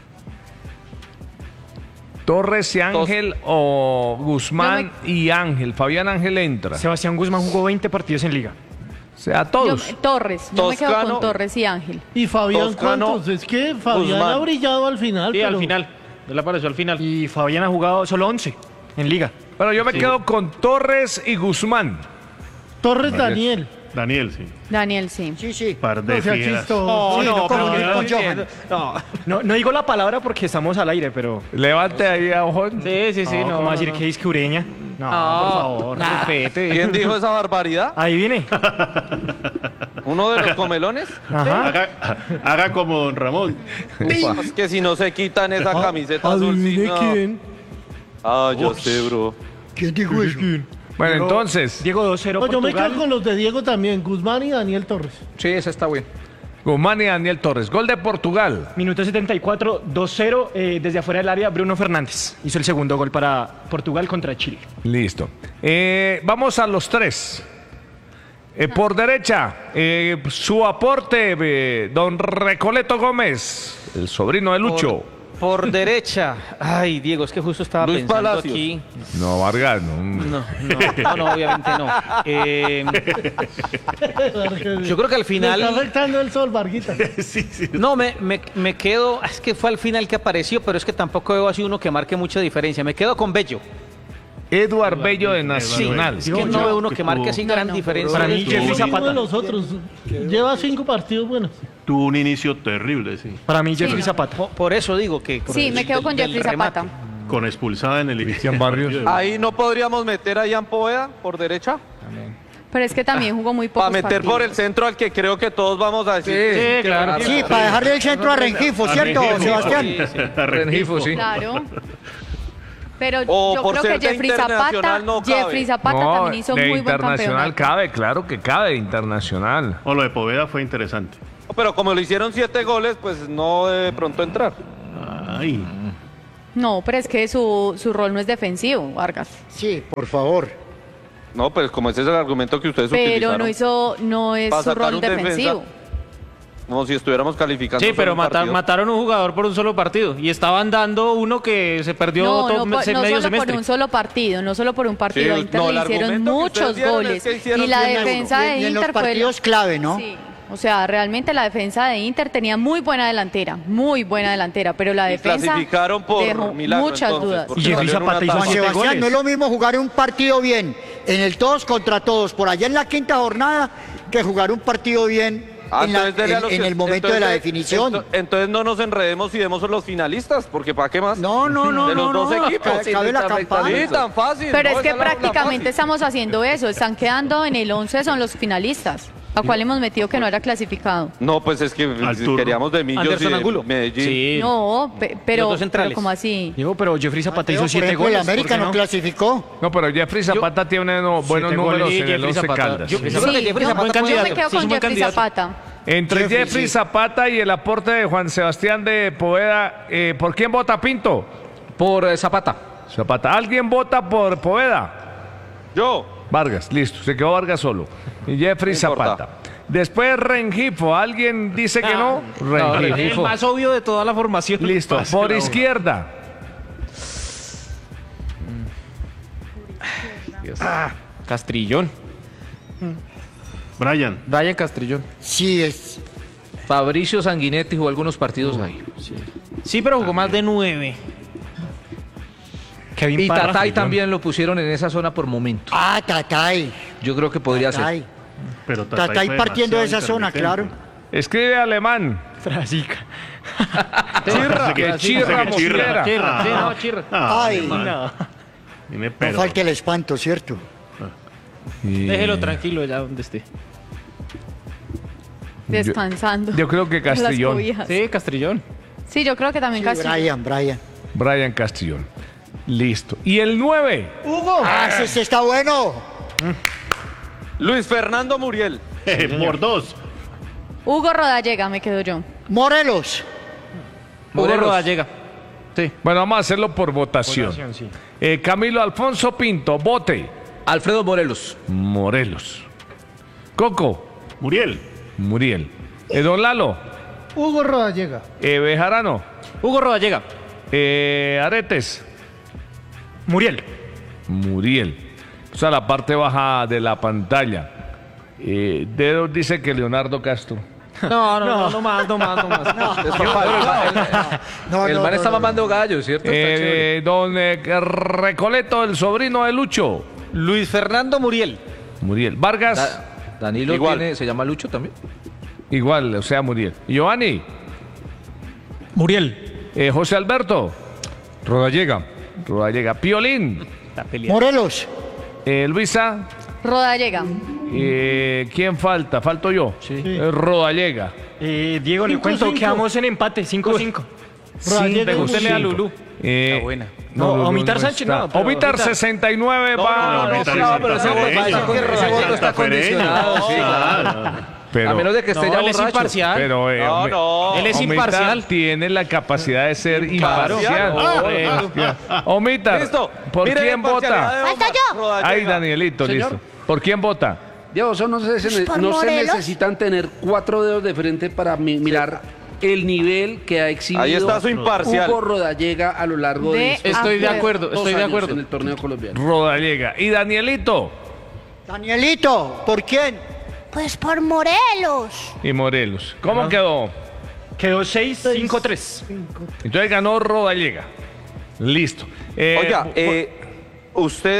Torres y Ángel o Guzmán y Ángel. Fabián Ángel entra. Sebastián Guzmán jugó veinte partidos en liga. O sea, todos. Yo- Torres. Yo me quedo Toscano. con Torres y Ángel. Y Fabián, Toscano, ¿cuántos? Es que Fabián Guzmán. ha brillado al final. Sí, pero al final. Él apareció al final. Y Fabián ha jugado solo once en liga. Pero yo me quedo con Torres y Guzmán. Torres Daniel. Daniel, sí. Daniel, sí. Sí, sí. Par de No sea fieras. chistoso. Sí, no, como pero- con Johan. No, no, no digo la palabra porque estamos al aire, pero. Levante ahí a ojón. Sí, sí, sí. no, No, ¿cómo no, decir no. que es que Ureña? No, por favor. Respete. ¿Quién dijo esa barbaridad? Ahí viene. ¿Uno de los comelones? Ajá. Haga, haga como don Ramón. Es que si no se quitan esa camiseta azul, sí, Adivine no. quién. Ah, yo sé, bro. ¿Quién dijo eso? Bueno, entonces, Diego dos cero No, yo me Portugal. quedo con los de Diego también. Guzmán y Daniel Torres. Sí, ese está bien. Guzmán y Daniel Torres. Gol de Portugal. Minuto setenta y cuatro, dos cero. eh, desde afuera del área, Bruno Fernández hizo el segundo gol para Portugal contra Chile. Listo. Eh, vamos a los tres. Eh, por derecha, eh, su aporte, eh, don Recoleto Gómez, el sobrino de Lucho. Por, por derecha. Ay, Diego, es que justo estaba Luis pensando Palacios. aquí. No, Vargas, no. No, no, no, no, obviamente no. Eh, yo creo que al Le está final. afectando el sol, Varguita. No, me, me, me quedo. Es que fue al final que apareció, pero es que tampoco veo así uno que marque mucha diferencia. Me quedo con Bello. Eduard Bello de Nacional. Es que no veo uno que marque así gran diferencia. Para mí, Es Jeffrey lo mismo Zapata. de los otros. Lleva cinco partidos buenos. Tuvo un inicio terrible, sí. Para mí, Sí, Jeffrey no, Zapata. po- Por eso digo que... por Sí, el- me quedo del- con del Jeffrey remate. Zapata. Con expulsada en el Cristian Barrios. Ahí no podríamos meter a Ian Poveda por derecha. Pero es que también jugó muy pocos Para meter por el partidos. centro al que creo que todos vamos a decir. Sí, que- claro. que- Sí, para dejarle el centro a Rengifo, ¿cierto, Sebastián? Rengifo, sí. Claro. Pero O yo por creo ser que de Jeffrey Zapata, internacional no cabe. Jeffrey Zapata No, también hizo de muy buen internacional campeonato. cabe, claro que cabe, internacional. O lo de Poveda fue interesante. Pero como le hicieron siete goles, pues no de pronto entrar. Ay. No, pero es que su, su rol no es defensivo, Vargas. Sí, por favor. No, pues como ese es el argumento que ustedes Pero utilizaron. no hizo, no es Para su sacar rol un defensa. defensivo. Como si estuviéramos calificando. Sí, solo pero un mata- partido. mataron un jugador por un solo partido y estaban dando uno que se perdió No, todo no, por- se- no medio solo semestre. por un solo partido, no solo por un partido. Sí, a Inter no, le el hicieron argumento que muchos ustedes dieron es goles. que hicieron Y la cien defensa Y de en- y en los Inter fue... partidos clave, ¿no? Sí. O sea, realmente la defensa de Inter tenía muy buena delantera, muy buena delantera, pero la Y defensa clasificaron por dejó milagro, muchas entonces, dudas. porque Y Jeffrey salió en Zapata una hizo tabla. Juan siete Sebastián, goles. no es lo mismo jugar un partido bien en el todos contra todos por allá en la quinta jornada que jugar un partido bien Ah, en, la- entonces dele a en- los en que- el momento de la entonces- definición. ento- Entonces no nos enredemos y demos los finalistas, porque ¿para qué más? No, no, no, De los no, dos no. equipos. Ca- cabe la campana. Sí, tan fácil. Pero no, es que esa la- la prácticamente fácil. estamos haciendo eso, están quedando en el once, son los finalistas, a cuál hemos metido que no era clasificado. No, pues es que Arturo. queríamos de Millos y Anderson de Angulo. Medellín. Sí. No, pe- pero, Los dos pero centrales. como así. Diego, pero Jeffrey Zapata Mateo, hizo por siete ejemplo, el goles. ¿por América qué no no? clasificó. No, pero Jeffrey Zapata tiene no- buenos Siete números goles y en el Jeffrey Once Zapata. Caldas. Yo- Sí. yo creo que Sí, Jeffrey yo- Zapata yo es candidato. me quedo Sí, es con un buen Jeffrey candidato. Zapata. Entre Jeffrey, Jeffrey sí. Zapata y el aporte de Juan Sebastián de Poveda, eh, ¿por quién vota Pinto? Por eh, Zapata. Zapata. ¿Alguien vota por Poveda? Yo. Vargas, listo, se quedó Vargas solo. Y Jeffrey No importa. Zapata. Después Rengifo, ¿alguien dice que no? No, el Rengifo. más obvio de toda la formación. Listo, por izquierda. Castrillón. Brian. Brian Castrillón. Sí, es. Fabricio Sanguinetti jugó algunos partidos ahí. Sí, pero jugó más de nueve. Kevin Y Parra. Tatay también lo pusieron en esa zona por momento. Ah, Tatay. Yo creo que podría ser. Tatay. Pero Tatay fue partiendo de esa demasiado zona, claro. intermitente. Escribe alemán. Frasica. Chirra, que- que chirra, que chirra. mosquera. Chirra, sí, Ah. no, chirra. Ah, Ay, alemán. No. Dime, no pero- falta el espanto, ¿cierto? Déjelo tranquilo ya donde esté. Descansando. Yo creo que en las Castrillón. cobijas. Sí, Castrillón. Sí, yo creo que también Sí, Castrillón. Brian, Brian. Brian Castrillón. Listo. Y el nueve. Hugo. Ah, ese, ese está bueno. Luis Fernando Muriel. Por dos. Hugo Rodallega, me quedo yo. Morelos. Hugo Morelos. Rodallega. Sí. Bueno, vamos a hacerlo por votación. Votación, sí. Eh, Camilo Alfonso Pinto, vote. Alfredo Morelos. Morelos. Coco, Muriel. Muriel. Eh, don Lalo, Hugo Rodallega. eh, Bejarano, Hugo Rodallega. eh, Aretes, Muriel. Muriel. O sea, la parte baja de la pantalla. Eh, Dedo dice que Leonardo Castro. No, no, no, no más, no más, no más. Es papá, el, No, el no, man no, está no, mamando gallo, ¿cierto? Está chévere. Eh, don eh, Recoleto, el sobrino de Lucho. Luis Fernando Muriel. Muriel. Vargas, Da- Danilo Igual. tiene, se llama Lucho también. igual, o sea, Muriel. Giovanni, Muriel. eh, José Alberto, Rodallega. Rodallega. Piolín, Está peleando. Morelos. eh, Luisa, Rodallega. eh, ¿quién falta? Falto yo. Eh, Rodallega. Eh, Diego, le Cinco, cuento, cinco. quedamos en empate, cinco cinco. Rodallega. Pregúntele a cinco. Lulú. Eh, Está buena. No, Lulú Omitar Sánchez, está. no, pero Omitar Omitar- sesenta y nueve va. no, no, No, no, pero ese está voto- fereño. ese voto está Está fereño. condicionado. sí. Claro. Pero, A menos de que esté No, ya él es borracho. imparcial. pero, eh, No, Omi- no. Él es Omitar imparcial. tiene la capacidad de ser Claro. imparcial. Ah, Omitar, Listo. ¿por Mire la quién imparcialidad vota? de Omar Falta yo. Rodallega. Ay, Danielito, listo. ¿Por quién vota? Diego, eso no se, se- ¿Por no se Morelos? necesitan tener cuatro dedos de frente para mi- mirar el nivel que ha exhibido Ahí está su imparcial. Hugo Rodallega a lo largo de, De estos Estoy de acuerdo, dos estoy de años acuerdo. en el torneo colombiano. Rodallega. Y Danielito Danielito. ¿Por quién? Pues por Morelos. y Morelos. ¿Cómo quedó? Quedó seis cinco tres. Entonces ganó Rodallega. Listo. Eh, Oiga, bu- eh, usted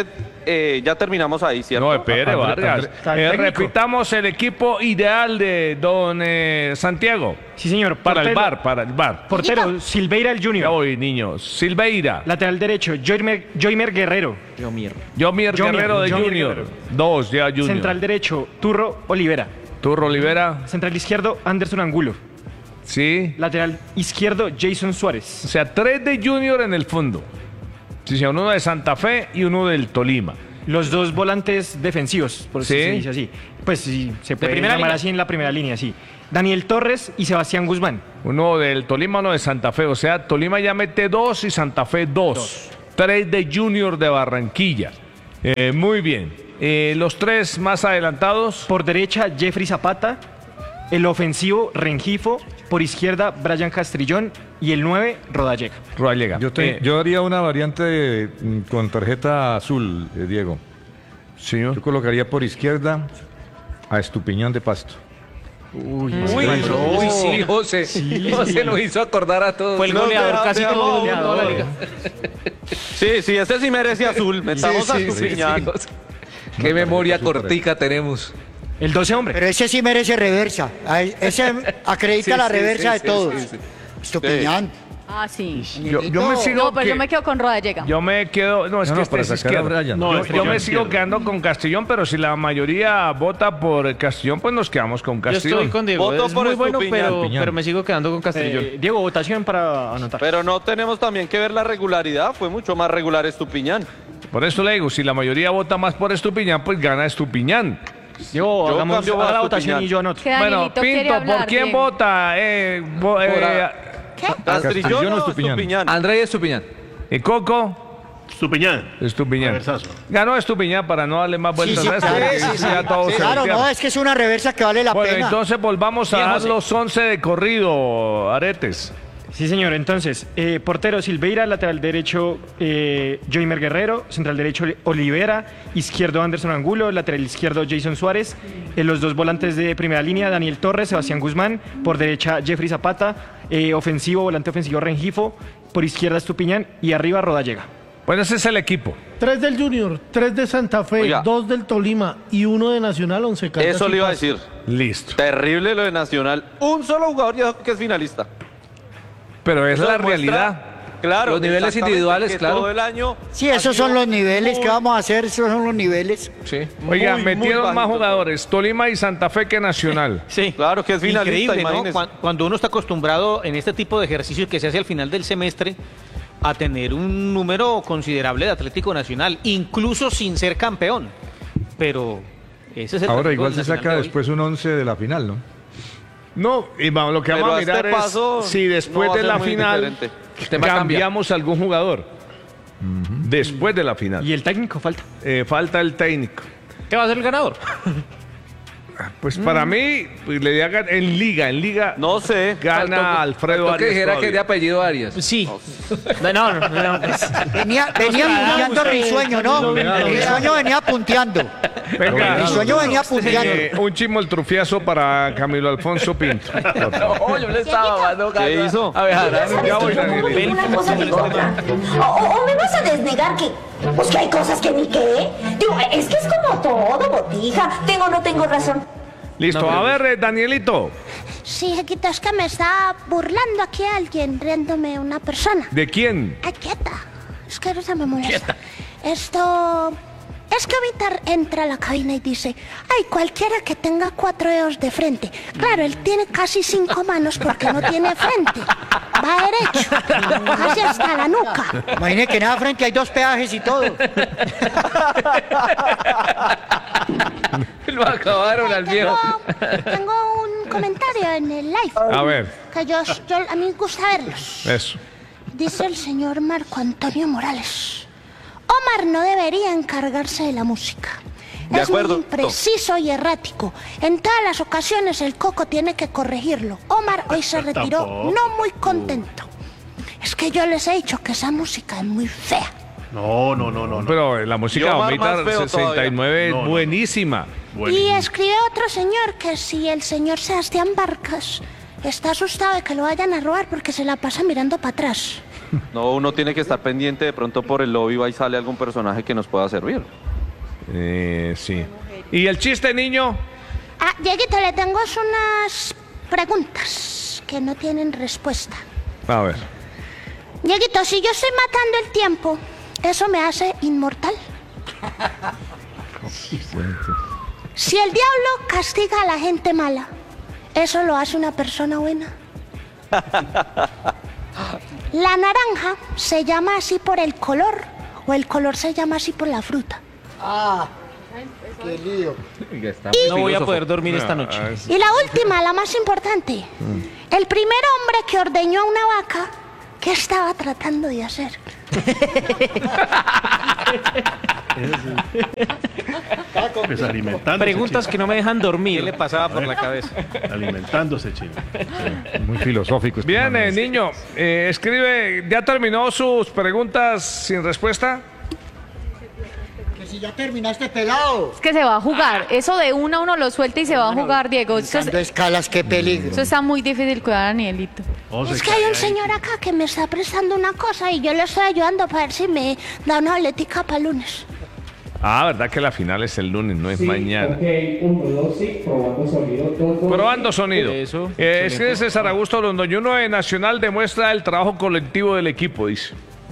eh, ya terminamos ahí, ¿cierto? No, espere, Ah, Vargas. André- Eh, repitamos el equipo ideal de don eh, Santiago. Sí, señor. Para el Portero- bar, para el bar. Portero, Silveira el Junior. Hoy, niños. Silveira. Lateral derecho, Joymer, Joymer Guerrero. Yomier. Yomier Guerrero de Jomier Junior. Guerrero. Dos, ya Junior. Central derecho, Turro Olivera. Turro Olivera. Central izquierdo, Anderson Angulo. Sí. Lateral izquierdo, Jason Suárez. O sea, tres de Junior en el fondo. Sí, sí, uno de Santa Fe y uno del Tolima. Los dos volantes defensivos, por Sí. si se dice así. Pues sí, se puede primera llamar línea. así en la primera línea, sí. Daniel Torres y Sebastián Guzmán. Uno del Tolima, uno de Santa Fe. O sea, Tolima ya mete dos y Santa Fe dos. Tres de Junior de Barranquilla. Eh, muy bien. Eh, los tres más adelantados. Por derecha, Jeffrey Zapata. El ofensivo, Rengifo. Por izquierda, Brian Castrillón. Y el nueve, Rodallega. Rodallega. Yo, te- Eh, yo haría una variante de, mm, con tarjeta azul, eh, Diego. Sí, yo colocaría por izquierda a Estupiñán de Pasto. Uy, Uy, uy, sí, José. Sí. José nos hizo acordar a todos. Fue el goleador casi que todo todo el mundo de la liga. Sí, sí, este sí merece azul. Metamos a Estupiñán. Qué memoria cortica tenemos. El doce hombre. Pero ese sí merece reversa. A- Ese acredita Sí, la sí, reversa sí, de sí, todos. sí, sí. Estupiñán. Ah, sí. Yo, yo me sigo No, pero que- yo me quedo con Rodallega. Yo me quedo, no, es No, que no, este para es sacar a izquierdo. Brian. No, No, yo, este yo yo me sigo izquierdo. quedando con Castellón, pero si la mayoría vota por Castellón, pues nos quedamos con Yo Castellón. estoy con Diego. Voto Es por muy bueno, Estupiñán. pero, Estupiñán. pero me sigo quedando con Castrillón. Eh, Diego, votación para anotar. Pero no tenemos también que ver la regularidad. Fue mucho más regular Estupiñán. Por eso le digo, si la mayoría vota más por Estupiñán, pues gana Estupiñán. Diego, Yo hagamos cambio haga a la votación Estupiñán. y yo anoto. Que Bueno, Danielito quiere Pinto, hablar, ¿por quién Diego. vota? Eh, vo- eh, ¿Qué? ¿Castrillón Castrillón o o Estupiñán? Estupiñán? André Estupiñán. ¿Y Coco? Estupiñán. Estupiñán. Reversazo. Ganó Estupiñán para no darle más vueltas sí, a esto. claro, porque sí, eso sí. ya todo se Claro, voltea. no, es que es una reversa que vale la Bueno, pena. entonces volvamos a Bien, dar José. los once de corrido, Aretes. Sí, señor. Entonces, eh, portero Silveira, lateral derecho eh, Joymer Guerrero, central derecho Olivera, izquierdo Anderson Angulo, lateral izquierdo Jason Suárez, eh, los dos volantes de primera línea, Daniel Torres, Sebastián Guzmán, por derecha Jeffrey Zapata, eh, ofensivo, volante ofensivo Rengifo, por izquierda Estupiñán y arriba Rodallega. Bueno, ese es el equipo. Tres del Junior, tres de Santa Fe, Oiga. dos del Tolima y uno de Nacional, Once Caldas. Eso y le iba a Pasto. decir. Listo. Terrible lo de Nacional. Un solo jugador ya que es finalista. Pero es Eso la demuestra, realidad. Claro. Los niveles exactamente, individuales, que claro. Todo el año. Sí, esos son los niveles. ¿Qué vamos a hacer? Esos son los niveles. Sí. Oiga, Muy, muy metieron más bajito. jugadores, Tolima y Santa Fe que Nacional. Sí. Claro que es finalista, Increíble, ¿no? imagínese. Cuan- Cuando uno está acostumbrado en este tipo de ejercicios que se hace al final del semestre a tener un número considerable de Atlético Nacional, incluso sin ser campeón. Pero ese es el Ahora Atlético igual se Nacional saca de hoy. después un once de la final, ¿no? No, y vamos, lo que Pero vamos a a este mirar es paso si después no va a de ser la muy final diferente. El tema cambia. cambiamos algún jugador. Después de la final. Y el técnico falta. Eh, falta el técnico. ¿Qué va a ser el ganador? Pues para mí, pues, le hagan en liga, en liga No sé. gana Faltó- Alfredo faltó que Arias. dijera que todavía. es de apellido Arias. Sí. No, no, no, no, pues, Venía, venía punteando Risueño, ¿no? Risueño venía punteando. Venga, Risueño venía punteando. eh, un chismo el trufiazo para Camilo Alfonso Pinto. No, yo le estaba dando ¿Qué hizo? A ver, Jara, Ya voy, ¿Cómo Daniel. ves una cosa ni otra? O, o- o me vas a desnegar que, pues que hay cosas que ni qué. Digo, es que es como todo, botija. Tengo o no tengo razón. Listo, a ver, eh, Danielito, Sí, Jequito, es que me está burlando aquí alguien, riéndome una persona. ¿de quién? Ay, quieta. Es que se me molesta. Esto... Es que ahorita entra a la cabina y dice, ay, cualquiera que tenga cuatro dedos de frente. Claro, él tiene casi cinco manos porque no tiene frente. Va derecho, casi hasta la nuca. Imagínate que nada frente hay dos peajes y todo. Lo acabaron al viejo. Tengo, tengo un comentario en el live. A ver, Que yo, yo- a mí me gusta verlos. eso. Dice el señor Marco Antonio Morales. Omar no debería encargarse de la música. De es acuerdo. muy impreciso y errático. En todas las ocasiones el Coco tiene que corregirlo. Omar hoy se retiró Tampoco. no muy contento. Es que yo les he dicho que esa música es muy fea. No, no, no, no. no. Pero eh, la música Y de Omar Omita más feo sesenta y nueve todavía. es No, no. buenísima. Y Buenísimo. escribe otro señor que si el señor Sebastián Barcas está asustado de que lo vayan a robar porque se la pasa mirando para atrás. No, uno tiene que estar pendiente de pronto por el lobby va y sale algún personaje que nos pueda servir. Eh, sí. ¿Y el chiste, niño? Ah, Dieguito, le tengo unas preguntas que no tienen respuesta. A ver. Dieguito, si yo estoy matando el tiempo, ¿eso me hace inmortal? Si el diablo castiga a la gente mala, ¿eso lo hace una persona buena? ¿La naranja se llama así por el color o el color se llama así por la fruta? Ah, qué lío. No voy a poder dormir esta noche. Y la última, la más importante. El primer hombre que ordeñó a una vaca, ¿qué estaba tratando de hacer? Pues alimentándose. Preguntas chino. que no me dejan dormir. ¿Qué le pasaba por la cabeza? Alimentándose, chino. Muy filosófico. este Bien, man. eh, niño, eh, escribe, ¿ya terminó sus preguntas sin respuesta? Que si ya terminaste pelado. Es que se va a jugar. Eso de una uno lo suelta y se va a jugar, Diego. Eso, es- Dando escalas, qué peligro. eso está muy difícil cuidar a Danielito. Oh, se Es que cae hay un ahí. señor acá que me está prestando una cosa y yo le estoy ayudando para ver si me da una boletica para el lunes. Ah, ¿verdad que la final es el lunes, no es mañana? Ok, uno, dos, sí, probando sonido. Dos, dos. Probando sonido. Eso, Eh, excelente. escribe César Augusto Londoñuno de Nacional demuestra el trabajo colectivo del equipo, dice.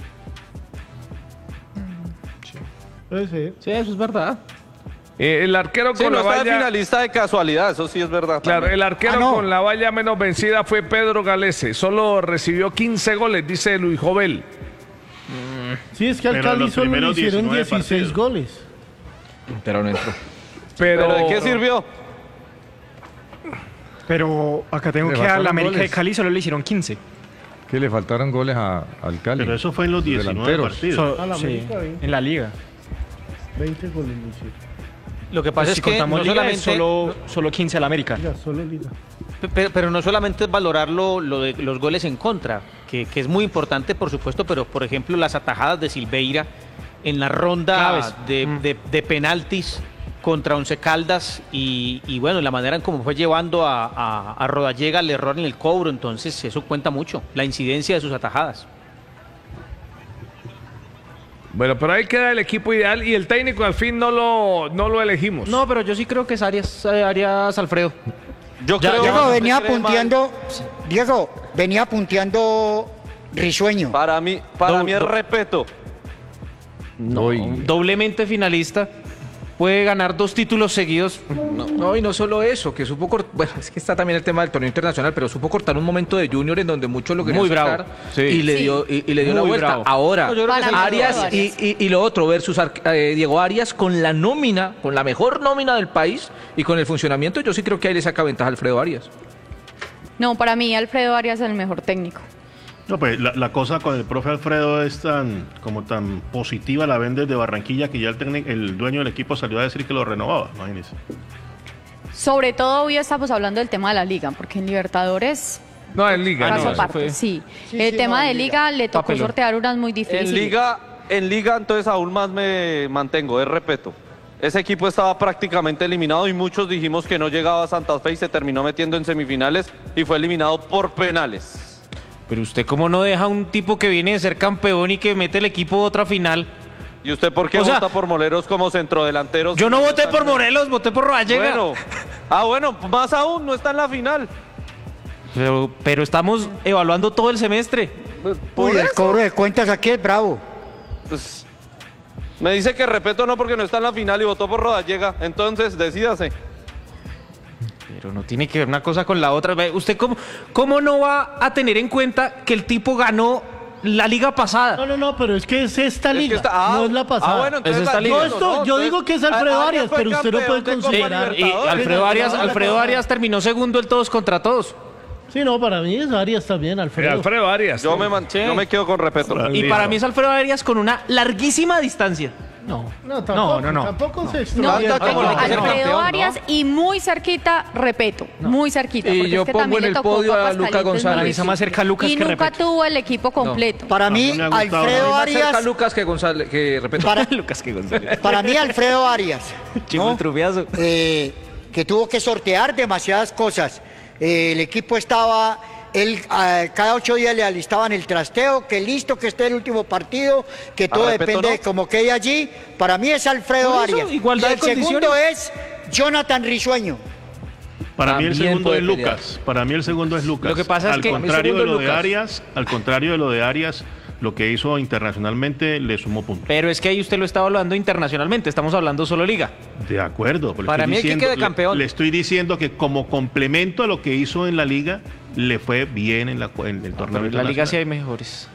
Pues sí. Sí, eso es verdad. Eh, el arquero Sí, con no la está de valla... finalista de casualidad, eso sí es verdad. Claro, también. el arquero Ah, no. con la valla menos vencida fue Pedro Galese. Solo recibió quince goles, dice Luis Jovel. Sí, es que al Pero Cali los solo le primeros hicieron diecinueve dieciséis partidos. goles. Pero no entró. Pero, ¿Pero de qué sirvió? Pero acá tengo Le que a faltaron la América goles. de Cali solo le hicieron quince. Que le faltaron goles a- al Cali. Pero eso fue en los diecinueve delanteros. partidos. So- A la sí, América, veinte. en la liga. veinte goles le hicieron. Lo que pasa Pues es si que contamos no liga, solamente, es solo, solo quince a la América. Liga, solo liga. pero, pero no solamente es valorar lo, lo de los goles en contra, que, que es muy importante, por supuesto, pero por ejemplo las atajadas de Silveira en la ronda Claves. de, Mm. de- de penaltis contra Once Caldas y, y bueno, la manera en cómo fue llevando a, a, a Rodallega al error en el cobro, entonces eso cuenta mucho, la incidencia de sus atajadas. bueno, pero ahí queda el equipo ideal y el técnico al fin no lo, no lo elegimos. No, pero yo sí creo que es Arias, eh, Arias Alfredo. Yo Ya- creo Diego que venía se cree mal. punteando. Diego, venía punteando risueño. Para mí, para Do- mí es do- respeto. No, doblemente finalista, puede ganar dos títulos seguidos. No, no, y no solo eso, que supo cortar, bueno, es que está también el tema del torneo internacional, pero supo cortar un momento de Junior en donde muchos lo querían Muy bravo, sacar sí. y le Sí. dio y, y le dio la Muy vuelta. bravo. Ahora, No, yo creo que Para mí Arias Alfredo y, Arias. y- y lo otro versus Ar- eh, Diego Arias con la nómina, con la mejor nómina del país y con el funcionamiento, yo sí creo que ahí le saca ventaja a Alfredo Arias. No, para mí Alfredo Arias es el mejor técnico. No, pues la, la cosa con el profe Alfredo es tan como tan positiva, la ven desde Barranquilla, que ya el, técnico- el dueño del equipo salió a decir que lo renovaba, imagínense. Sobre todo hoy estamos hablando del tema de la liga, porque en Libertadores No, en Liga. caso no. aparte, fue- sí. Sí, El sí, tema no, de en liga le tocó Papelón. sortear unas muy difíciles. En liga, en liga entonces aún más me mantengo, es respeto. Ese equipo estaba prácticamente eliminado y muchos dijimos que no llegaba a Santa Fe y se terminó metiendo en semifinales y fue eliminado por penales. Pero usted cómo no deja a un tipo que viene de ser campeón y que mete el equipo a otra final. ¿Y usted por qué O sea, vota por Moleros como centrodelanteros? Yo no voté por Morelos, voté por Rodallega. Bueno, ah bueno, más aún, no está en la final. Pero, pero estamos evaluando todo el semestre. Por Uy, el eso. cobro de cuentas aquí es bravo. Pues, me dice que respeto no porque no está en la final y votó por Rodallega. Entonces, decídase. Pero no tiene que ver una cosa con la otra. Ve, ¿Usted cómo, cómo no va a tener en cuenta que el tipo ganó la liga pasada? No, no, no, pero es que es esta Es que liga, está- ah, no es la pasada. ah, bueno, entonces Es esta la- liga. Yo, esto- no, yo entonces, digo que es Alfredo Arias Arias, fue pero usted no campeón puede de Copa considerar. Y Libertadores. Alfredo Arias, no, Alfredo no, Arias terminó segundo el todos contra todos. Sí, no, para mí es Arias también, Eh, Alfredo. Alfredo Arias. Yo me, man- yo me quedo con respeto. Y Listo. para mí es Alfredo Arias con una larguísima distancia. No. No, tampoco, no, no. tampoco se No, extraña. Tanta como la que ser Alfredo campeón, Arias ¿no? y muy cerquita, Repeto, muy cerquita. Y porque yo es que pongo también en le el tocó podio a Papas Luca Calientes muy González. difícil. Analiza más cerca a Lucas y que nunca Repeto. tuvo el equipo completo. Para mí, me ha gustado. Alfredo Más cerca Arias. Lucas que González, que repito. Para, Lucas que González. para mí, Alfredo Arias. Chivo ¿no? el trufiazo. Eh, que tuvo que sortear demasiadas cosas. Eh, el equipo estaba él eh, cada ocho días le alistaban el trasteo, que listo, que esté el último partido, que todo Repeto, depende ¿no? de cómo quede allí. Para mí es Alfredo Por eso, Arias. igualdad Y el de condiciones. segundo es Jonathan Risueño. Para mí el También segundo puede es pelear. Lucas. Para mí el segundo es Lucas. Lo que pasa es al que- contrario Mi de segundo lo es de Lucas. Arias, al contrario de lo de Arias, lo que hizo internacionalmente le sumó puntos. Pero es que ahí usted lo está evaluando internacionalmente, estamos hablando solo liga. De acuerdo. pero le Para estoy mí el que diciendo- quede campeón. Le, le estoy diciendo que como complemento a lo que hizo en la liga, le fue bien en, la, en el torneo Pero en la liga sí internacional. hay mejores.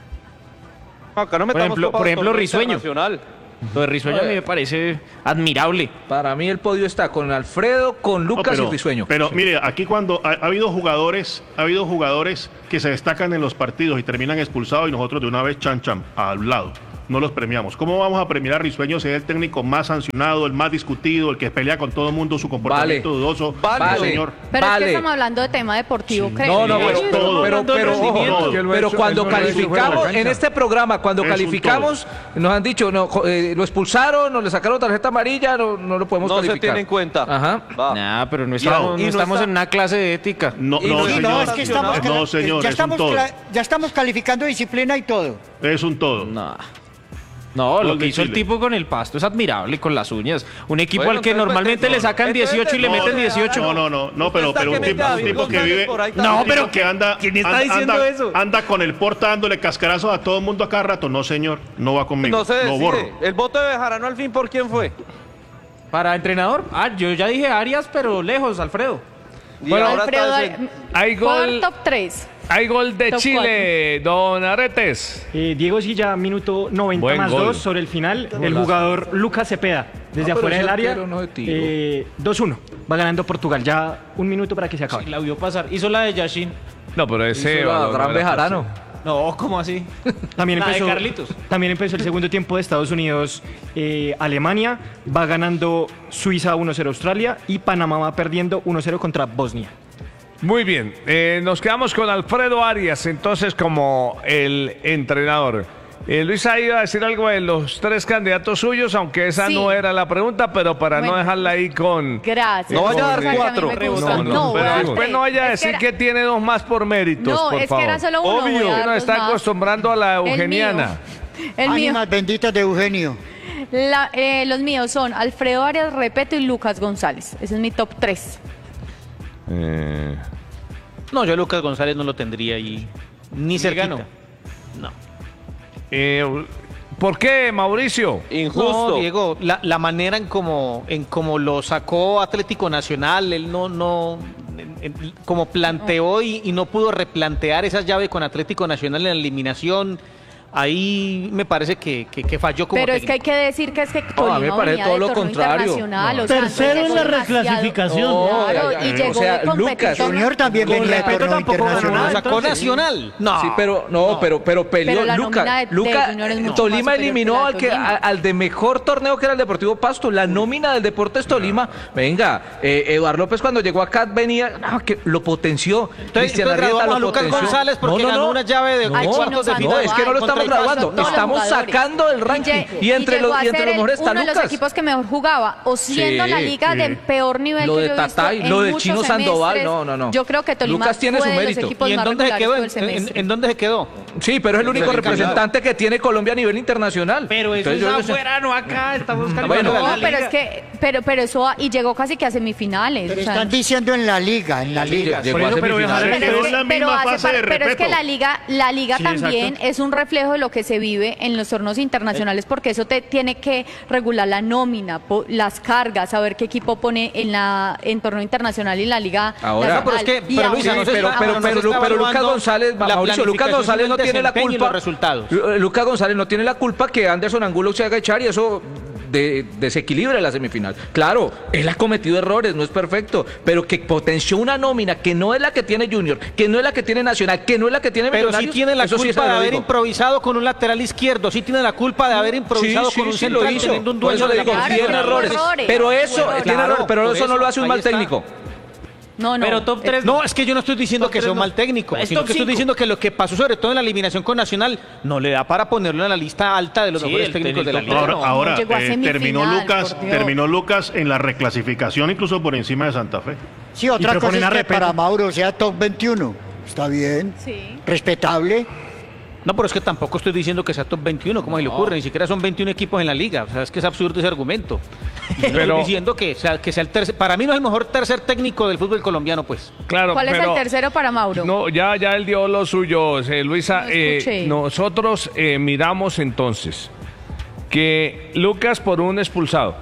Acá no Por metamos ejemplo, Copa por ejemplo Torneo Risueño. Internacional. Lo de Risueño a mí me parece admirable. Para mí el podio está con Alfredo, con No, Lucas pero, y Risueño. Pero mire, aquí cuando ha, ha habido jugadores, ha habido jugadores que se destacan en los partidos y terminan expulsados y nosotros de una vez chan chan al lado. No los premiamos. ¿Cómo vamos a premiar a Risueño si es el técnico más sancionado, el más discutido, el que pelea con todo el mundo, su comportamiento Vale. dudoso? Vale. No, señor. Pero es Vale. que estamos hablando de tema deportivo, creo. No, no, Sí, pero, es todo. pero, pero, pero, ojo, Todo. Que lo ha pero hecho- cuando él no lo ha hecho fuera de la calificamos, cancha. en este programa, cuando Es un calificamos, nos han dicho, no, jo- eh, lo expulsaron, no le sacaron tarjeta amarilla, no, no lo podemos No se calificar. tiene en cuenta. Ajá. Va. Nah, pero no Y estamos, no- y no no estamos está- en una clase de ética. No, Y no, no- Sí, señor. no, es que estamos, No, señor, ya, es un estamos todo. cla- ya estamos calificando disciplina y todo. Es un todo. No. No, Gol lo que de hizo el Chile. tipo con el Pasto es admirable, con las uñas. Un equipo Bueno, al que entonces, normalmente vete, le sacan entonces, dieciocho y le no, meten no, dieciocho. No, no, no, no, pero, Está pero que un mete tipo, a un David tipo que González vive. por ahí un también. No, tipo pero que anda. ¿quién está anda- diciendo anda- eso? Anda con el porta dándole cascarazos a todo el mundo a cada rato. No, señor, no va conmigo. No se lo decide. borro. El voto de Bejarano al fin, ¿por quién fue? Para entrenador, ah, yo ya dije Arias, pero lejos, Alfredo. Y Bueno, ahora Alfredo, está ese- Hay ¿puedo dar gol, top tres? hay gol de Top Chile, don Aretes. Eh, Diego Silla, minuto noventa Buen más gol. dos sobre el final. El jugador Lucas Cepeda, desde Ah, pero afuera ese del área. arquero no de tiro. eh, dos uno. Va ganando Portugal. Ya un minuto para que se acabe. La vio pasar. Hizo la de Yashin. No, pero ese Hizo la balón gran no era Bejarano. No, ¿cómo así? También La de empezó, Carlitos. también empezó el segundo tiempo de Estados Unidos, eh, Alemania. Va ganando Suiza uno cero Australia. Y Panamá va perdiendo uno cero contra Bosnia. Muy bien, eh, nos quedamos con Alfredo Arias entonces como el entrenador. Eh, Luisa iba a decir algo de los tres candidatos suyos, aunque esa Sí. no era la pregunta, pero para no Bueno. dejarla ahí con... Gracias. No vaya a dar O sea, que a mí cuatro. me gusta. No, no, No, voy a pero dar después tres. no vaya a Es que decir era- que tiene dos más por méritos, No, por es favor. que era solo uno. voy a Obvio, dar uno dos está más. acostumbrando a la El mío. eugeniana. El mío. Ánimas benditas de Eugenio. La- eh, los míos son Alfredo Arias Repeto y Lucas González. Ese es mi top tres. Eh, No, yo a Lucas González no lo tendría ahí. Ni cerquita. ganó. No. eh, ¿Por qué, Mauricio? No, Diego, la, la manera en como, en como lo sacó Atlético Nacional, él no, no, en- en- como planteó y, y no pudo replantear esa llave con Atlético Nacional en la eliminación, ahí me parece que, que, que falló como Pero es que hay técnico. que decir que es que No, a Tolima mí me parece venía todo del lo torneo contrario. internacional, No. o sea, Tercero entonces en la llegó demasiado- reclasificación. Claro, No, y o llegó sea, de competitor. Lucas, Junior también Con venía del respeto torneo tampoco ganó internacional. nada. ¿Sacó entonces, Nacional? No. Sí, pero no, pero pero peleó Pero la Luca. nómina de- de Luca Junior es mucho Tolima más superior eliminó que la al que Tolima. a- al de mejor torneo que era el Deportivo Pasto, la nómina del Deportes Tolima. Venga, eh, Eduardo López cuando llegó acá venía, no, que lo potenció. Entonces, Cristian entonces Arrieta graduamos lo a Lucas potenció. González porque ganó una llave de no, cuartos de no, final. es que no lo Contra estamos el graduando, Todos los estamos jugadores. sacando el ranking lle- y entre llegó los a y entre ser los mejores el- está uno de los Lucas. equipos que mejor jugaba, o siendo Sí, la liga sí. de peor nivel Lo que de yo he visto Tatay, en lo del muchos Chino Sandoval, semestres. no, no, no. Yo creo que Tolima Lucas tiene fue su de los mérito. equipos ¿Y en más dónde se regulares quedó? todo ¿En, el semestre. en- en dónde se quedó? Sí, pero es el único representante que tiene Colombia a nivel internacional. Pero eso Entonces, es yo no sé. afuera, no acá. Estamos Bueno, calificando No, la pero liga. es que, pero, pero eso, y llegó casi que a semifinales. Pero o sea, están diciendo en la liga, en la liga. Llegó Por a eso, pero semifinales. Bejarano Pero quedó es, en la que, pero misma hace fase par- de pero es que Repeto. la liga, la liga Sí, también exacto. es un reflejo de lo que se vive en los torneos internacionales, porque eso te tiene que regular la nómina, po- las cargas, saber qué equipo pone en la en torneo internacional y en la liga. Ahora. nacional. No, pero es que- Y pero ahora- Luisa, no se pero, está- pero, no se pero, está pero Lucas evaluando González, la Mauricio, Lucas planificación, González no sino el tiene la desempeño y culpa. los resultados. Lu- Lucas González no tiene la culpa que Anderson Angulo se haga echar y eso de, desequilibra la semifinal. Claro, él ha cometido errores, no es perfecto, pero que potenció una nómina que no es la que tiene Junior, que no es la que tiene Nacional, que no es la que tiene Pero sí Millonarios. tiene la eso sí culpa se de lo haber digo. improvisado con un lateral izquierdo, sí tiene la culpa de haber improvisado Sí, con un sí, sí, central lo hizo. teniendo un Por dueño eso de le la digo, Claro, tiene tuvo errores. errores, Pero tuvo eso, errores. tiene Claro, errores, pero por eso no eso, lo hace un ahí mal está. técnico. No, no. Pero top tres. No, es que yo no estoy diciendo Top que tres sea un no. mal técnico, Es sino top que estoy cinco. diciendo que lo que pasó, sobre todo en la eliminación con Nacional, no le da para ponerlo en la lista alta de los Sí, mejores el técnicos de la técnico- liga. Ahora, ahora, llegó a eh, semifinal, terminó Lucas, por Dios. terminó Lucas en la reclasificación incluso por encima de Santa Fe. Sí, otra Y cosa proponen es a que Repeto. para Mauro sea top veintiuno. Está bien. Sí. Respetable. No, pero es que tampoco estoy diciendo que sea top veintiuno, ¿cómo se le ocurre? Ni siquiera son veintiún equipos en la liga. O sea, es que es absurdo ese argumento. No Pero- estoy diciendo que sea, que sea el tercer... Para mí no es el mejor tercer técnico del fútbol colombiano, pues. Claro, ¿Cuál es pero- el tercero para Mauro? No, ya, ya él dio lo suyo, eh, Luisa. No escuché. eh, nosotros eh, miramos entonces que Lucas por un expulsado,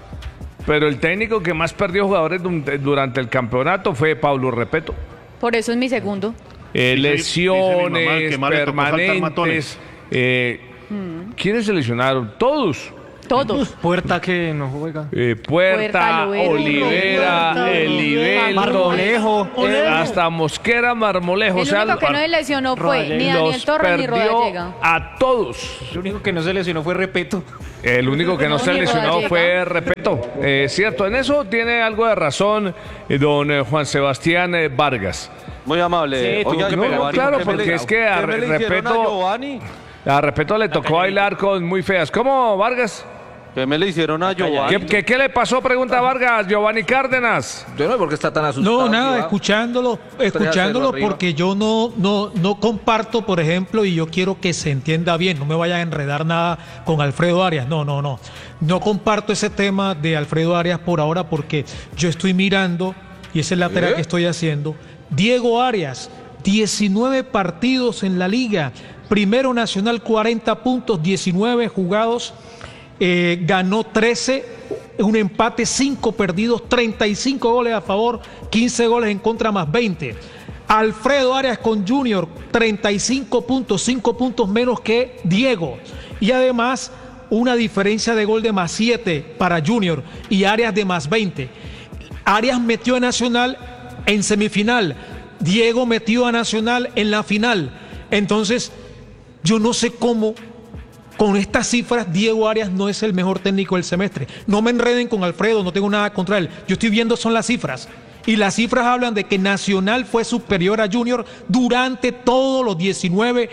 pero el técnico que más perdió jugadores dun- durante el campeonato fue Pablo Repeto. Por eso es mi segundo. Eh, Dice- dice mi mamá lesiones que más le tocó saltar permanentes. matones. Eh, ¿Quiénes se lesionaron? Todos. Todos. Puerta que no juega. Eh, Puerta, Puerta, Lovero, Olivera, Puerta, Elivelton, Marmolejo. Olejo. hasta Mosquera, Marmolejo. El o sea, único que no se lesionó fue ni los Daniel Torres ni perdió Rodallega. a todos. El único que no se lesionó fue Repeto. El único que no se Ni lesionó Rodallega. fue Repeto. Eh, cierto, en eso tiene algo de razón eh, don eh, Juan Sebastián eh, Vargas. Muy amable. Sí, tuvo Oiga, que no, pegar. no, Claro, ¿qué me porque le- es que a ¿qué me le Re- hicieron a Repeto- Giovanni? A Repeto le tocó bailar con muy feas. ¿Cómo, Vargas? ¿Qué me le hicieron a Giovanni? ¿Qué, qué, qué le pasó? Pregunta Vargas, Giovanni Cárdenas. Yo no sé por qué está tan asustado. No, nada, Iván. escuchándolo, escuchándolo hacerlo arriba. porque yo no, no, no comparto, por ejemplo, y yo quiero que se entienda bien, no me vaya a enredar nada con Alfredo Arias, no, no, no. No comparto ese tema de Alfredo Arias por ahora porque yo estoy mirando, y esa es la tarea ¿Eh? que estoy haciendo, Diego Arias, diecinueve partidos en la liga, primero nacional cuarenta puntos, diecinueve jugados, eh, ganó trece, un empate, cinco perdidos, treinta y cinco goles a favor, quince goles en contra más veinte. Alfredo Arias con Junior, treinta y cinco puntos, cinco puntos menos que Diego. Y además una diferencia de gol de más siete para Junior y Arias de más veinte. Arias metió a Nacional en semifinal, Diego metió a Nacional en la final. Entonces, yo no sé cómo con estas cifras Diego Arias no es el mejor técnico del semestre. No me enreden con Alfredo, no tengo nada contra él. Yo estoy viendo son las cifras. Y las cifras hablan de que Nacional fue superior a Junior durante todos los diecinueve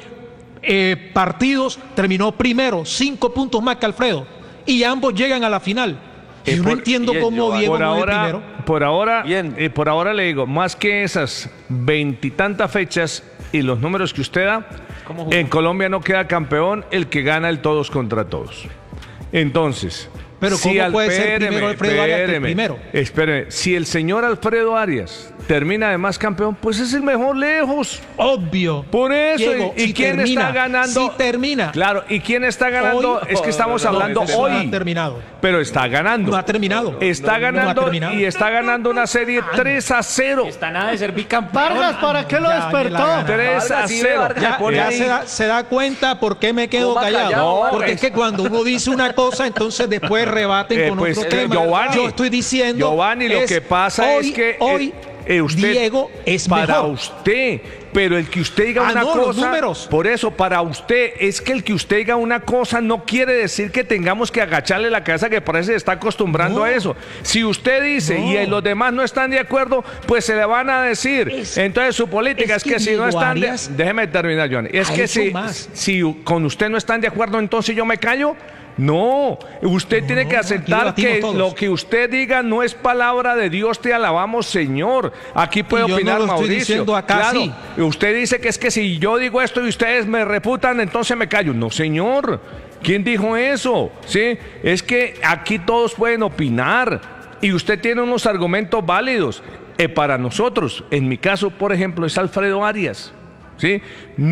eh, partidos. Terminó primero, cinco puntos más que Alfredo. Y ambos llegan a la final. Eh, Yo no por- entiendo bien, cómo Giovanni. Diego Por no es el ahora, primero. por ahora, Bien. eh, por ahora le digo, más que esas veintitantas fechas y los números que usted da, en Colombia no queda campeón el que gana el todos contra todos. Entonces, Pero ¿cómo al- puede ser espéreme, primero Alfredo Arias que el espéreme, primero? espéreme. Si el señor Alfredo Arias termina además campeón, pues es el mejor lejos. Obvio. Por eso, Diego, ¿y, y si quién termina, está ganando? si termina. Claro, ¿y quién está ganando? Hoy- es que estamos No, hablando este no hoy. ha terminado. Pero está ganando. No ha terminado. Está No, no ha ganando terminado. y está ganando una serie tres a cero. Está nada de ser bicampeón. Vargas, ¿para qué lo Ya, ni la despertó? gana. tres a Vargas, sí, cero. Vargas, Ya, pone ya ahí. se, da, se da cuenta por qué me quedo Coma callado. callado, No, Vargas. porque es que cuando uno dice una cosa, entonces después rebaten Eh, con pues, otro eh, tema. Giovanni, Yo estoy diciendo. Giovanni, lo es, que pasa hoy, es que eh, hoy eh, usted, Diego es para mejor. usted, pero el que usted diga Ah, una no, los cosa, números. por eso para usted es que el que usted diga una cosa no quiere decir que tengamos que agacharle la cabeza, que parece que se está acostumbrando No. a eso. Si usted dice No. y los demás no están de acuerdo, pues se le van a decir. Es- Entonces su política es, es que que, si no Diego están, de- Arias déjeme terminar, Johnny. Es ha que hecho si, más. si con usted no están de acuerdo, entonces yo me callo. No, usted No, tiene que no, aquí aceptar debatimos que todos. lo que usted diga no es palabra de Dios, te alabamos, Señor. Aquí puede Y yo no opinar lo estoy Mauricio. diciendo acá, claro, sí. usted dice que es que si yo digo esto y ustedes me reputan, entonces me callo. No, señor. ¿Quién dijo eso? ¿Sí? Es que aquí todos pueden opinar y usted tiene unos argumentos válidos. Eh, para nosotros, en mi caso, por ejemplo, es Alfredo Arias. ¿Sí?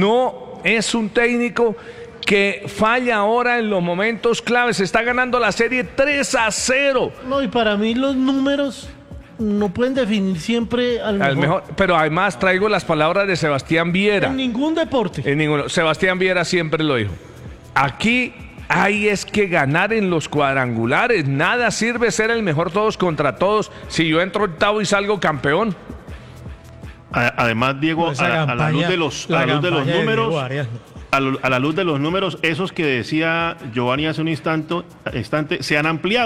No es un técnico que falla ahora en los momentos claves. Está ganando la serie tres a cero. No, y para mí los números no pueden definir siempre al mejor. Al mejor, pero además traigo las palabras de Sebastián Viera. En ningún deporte. En ninguno. Sebastián Viera siempre lo dijo. Aquí hay es que ganar en los cuadrangulares. Nada sirve ser el mejor todos contra todos si yo entro octavo y salgo campeón. A- Además, Diego, Pues esa a, a la campaña- luz de los, la a la luz de los campaña de números, Diego Arias, no. a, lo- a la luz de los números, esos que decía Giovanni hace un instante, instante se han ampliado.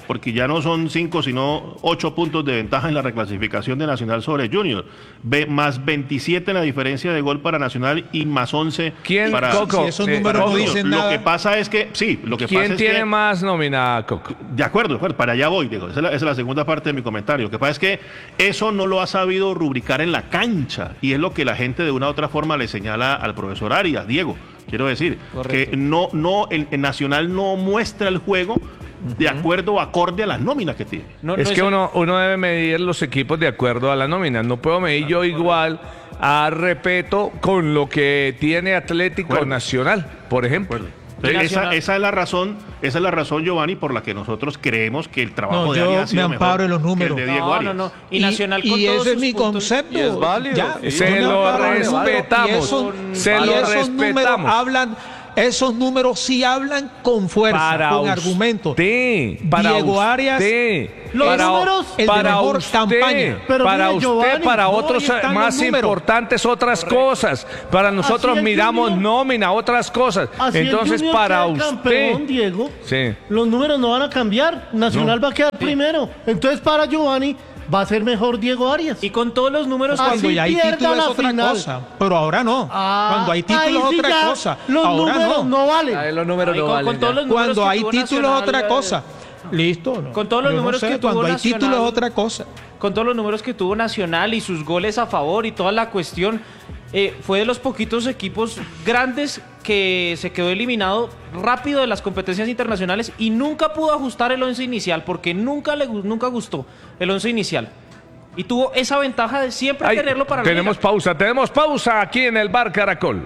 porque ya no son cinco, sino ocho puntos de ventaja en la reclasificación de Nacional sobre Junior. Ve, más veintisiete en la diferencia de gol para Nacional y más once ¿Quién, para, Coco? Si esos eh, números para no Junior. dicen Lo nada. que pasa es que, sí, lo que ¿Quién pasa es tiene que, más nómina, Coco? de acuerdo, de acuerdo, para allá voy, Diego. Esa es, la, esa es la segunda parte de mi comentario. Lo que pasa es que eso no lo ha sabido rubricar en la cancha y es lo que la gente de una u otra forma le señala al profesor Arias, Diego. Quiero decir, Correcto. que no, no, el, el Nacional no muestra el juego de acuerdo o acorde a las nóminas que tiene. No, es no que es- uno, uno debe medir los equipos de acuerdo a la nómina. No puedo medir yo igual a Repeto con lo que tiene Atlético Acuerdo. Nacional, por ejemplo. Entonces, esa, Nacional. esa es la razón, esa es la razón, Giovanni, por la que nosotros creemos que el trabajo No, de yo Arias ha me sido amparo mejor en los que el números. de Diego No, Arias. no, no. Y Nacional con y todos ese es sus mi puntos. concepto. Y es válido, Ya, sí. Se yo me lo amparo en los números. respetamos, Y eso- se y lo esos números respetamos. hablan, esos números sí hablan con fuerza, Para con usted, argumentos. para Diego usted, Arias, Los para, números, el de para mejor usted, campaña. Pero para mire, usted, Giovanni, para no, otros ahí están más los números. importantes otras cosas. Para nosotros el miramos Junior- nómina, otras cosas. Así el Entonces, Junior para queda usted, campeón, Diego, sí. los números no van a cambiar. Nacional va a quedar primero. Entonces, para Giovanni, va a ser mejor Diego Arias. Y con todos los números Así Cuando ya hay pierda título es la otra final. cosa, pero ahora no. Ah, Cuando hay título ahí es sí otra ya cosa, Los ahora números no. no, valen. los números Ahí no con- valen con todos ya. los números Cuando que hay tuvo título es Nacional, otra eh, cosa. Listo. no. Con todos los Yo no números sé, que tuvo Cuando hay Nacional- título es otra cosa. con todos los números que tuvo Nacional y sus goles a favor y toda la cuestión, eh, fue de los poquitos equipos grandes que se quedó eliminado rápido de las competencias internacionales y nunca pudo ajustar el once inicial porque nunca le gu- nunca gustó el once inicial. Y tuvo esa ventaja de siempre Ay, tenerlo para la tenemos liga. pausa, tenemos pausa aquí en el Bar Caracol.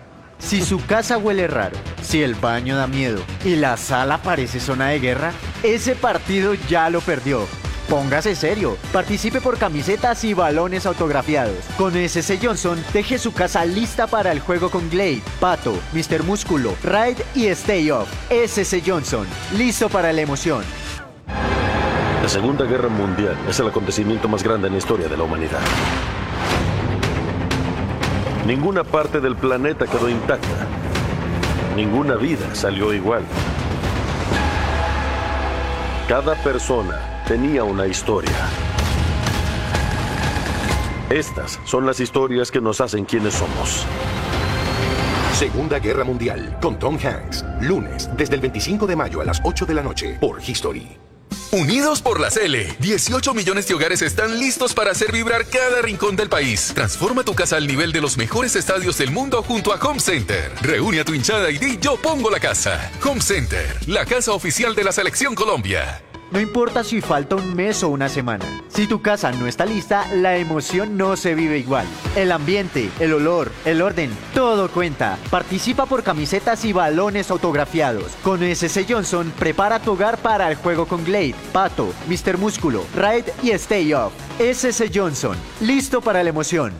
Si su casa huele raro, si el baño da miedo y la sala parece zona de guerra, ese partido ya lo perdió. Póngase serio, participe por camisetas y balones autografiados. Con S C Johnson, deje su casa lista para el juego con Glade, Pato, mister Músculo, Ride y Stay Off. S C Johnson, listo para la emoción. La Segunda Guerra Mundial es el acontecimiento más grande en la historia de la humanidad. Ninguna parte del planeta quedó intacta. Ninguna vida salió igual. Cada persona tenía una historia. Estas son las historias que nos hacen quienes somos. Segunda Guerra Mundial con Tom Hanks. Lunes, desde el veinticinco de mayo a las ocho de la noche por History. Unidos por la Cele, dieciocho millones de hogares están listos para hacer vibrar cada rincón del país. Transforma tu casa al nivel de los mejores estadios del mundo junto a Home Center. Reúne a tu hinchada y di yo pongo la casa. Home Center, la casa oficial de la Selección Colombia. No importa si falta un mes o una semana. Si tu casa no está lista, la emoción no se vive igual. El ambiente, el olor, el orden, todo cuenta. Participa por camisetas y balones autografiados. Con S C Johnson, prepara tu hogar para el juego con Glade, Pato, mister Músculo, Ride y Stay Off. S C Johnson, listo para la emoción.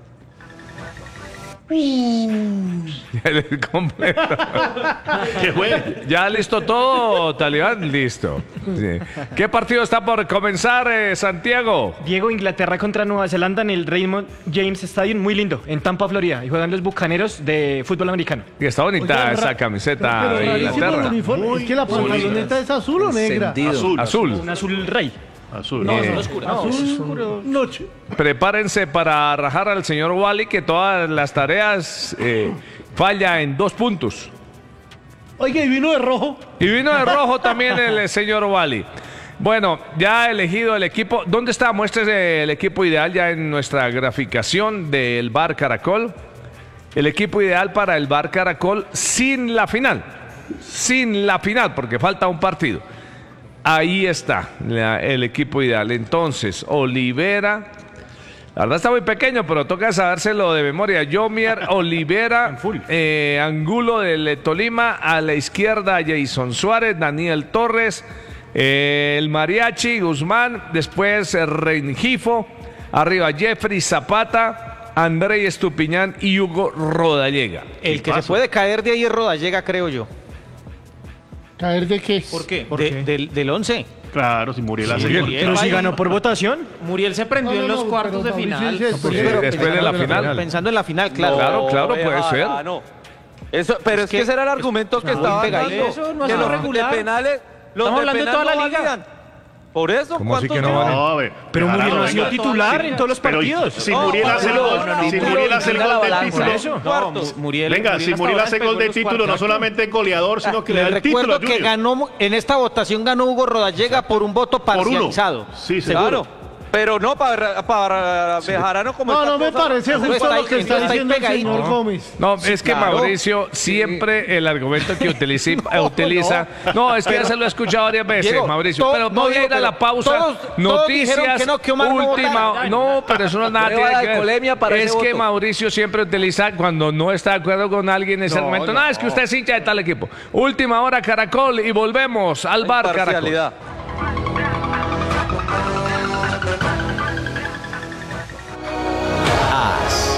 El completo. ¿Qué fue? ¿Ya listo todo, Talibán? Listo. Sí. ¿Qué partido está por comenzar, eh, Santiago? Diego, Inglaterra contra Nueva Zelanda en el Raymond James Stadium, muy lindo, en Tampa, Florida. Y juegan los bucaneros de fútbol americano. Y está bonita Oiga, esa ra- camiseta Pero de rarísimo el Inglaterra. uniforme. Es que la pantaloneta es azul o negra. Azul. Azul. Un azul rey. Azul. No, Eh, azul oscuro. No, Azul es oscuro, noche. Prepárense para rajar al señor Wally, que todas las tareas eh, falla en dos puntos. Oiga, y vino de rojo. Y vino de rojo también el eh, señor Wally. Bueno, ya ha elegido el equipo. ¿Dónde está? Muéstrese el equipo ideal ya en nuestra graficación del Bar Caracol. El equipo ideal para el Bar Caracol sin la final. Sin la final, porque falta un partido. Ahí está la- el equipo ideal. Entonces, Olivera. La verdad está muy pequeño, pero toca sabérselo de memoria. Yomier, Olivera, eh, Angulo del Tolima. A la izquierda, Jason Suárez, Daniel Torres, eh, el Mariachi, Guzmán. Después, eh, Rengifo. Arriba, Jeffrey Zapata, André Estupiñán y Hugo Rodallega. El que se puede caer de ahí es Rodallega, creo yo. ¿Caer de qué? ¿Por qué? ¿Por De- qué? Del, del once. Claro, si Muriel hace Muriel. gol. Pero si Vaya. ganó por votación. Muriel se prendió No, no, en los no, cuartos pero de Mauricio final. dice después Sí, de- después de la final. Pensando en la final, claro. Claro, claro, puede ojalá, ser. no. Eso, pero es, Es que, que ese era el argumento que muy estaban pegadito. dando. Eso no que es los regular. de penales, los Estamos de hablando de penal toda no la liga. valían. Por eso, ¿Cómo así ¿cuántos que no lleva? vale? No, a ver, Pero Bejarano, Muriel no ha sido venga. titular Sí, en todos los pero partidos. Si No, Muriel hace el no, gol, no, no, si no, Muriel hace el Ponga la gol del balanza. título. No, Mu- Muriel, Venga, Muriel si hasta Muriel ahora hace el gol pegó del los título, no cuartos. solamente es goleador, sino que le da Les el título a recuerdo que Junior. ganó, en esta votación ganó Hugo Rodallega por un voto Por uno. parcializado. Sí, seguro. Claro. Pero no para, para Bejarano como No, está no me cosa- parece Pues justo está lo ahí- que está está ahí diciendo el pegadito. señor No. Gómez. No, es que claro. Mauricio siempre el argumento que utiliza, utiliza no, es que ya se lo he escuchado varias veces, Diego, Mauricio, to- pero no, voy a Diego, ir a la pero pausa, todos- todos noticias, dijeron que no, que Omar no última, votara. no, pero eso no nada Prueba tiene de que ver. alcoholemia para Es ese que voto. Mauricio siempre utiliza cuando no está de acuerdo con alguien ese No, argumento, no. no, es que usted es hincha de tal equipo. Última hora Caracol y volvemos al bar Caracol. Parcialidad. As.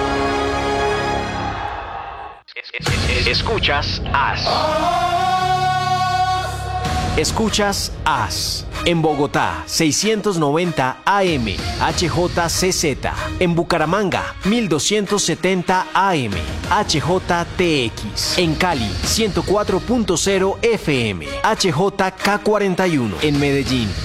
Escuchas As. Escuchas As. En Bogotá, seiscientos noventa A M, H J C Z. En Bucaramanga, mil doscientos setenta A M, H J T X. En Cali, ciento cuatro punto cero F M, H J K cuarenta y uno. En Medellín,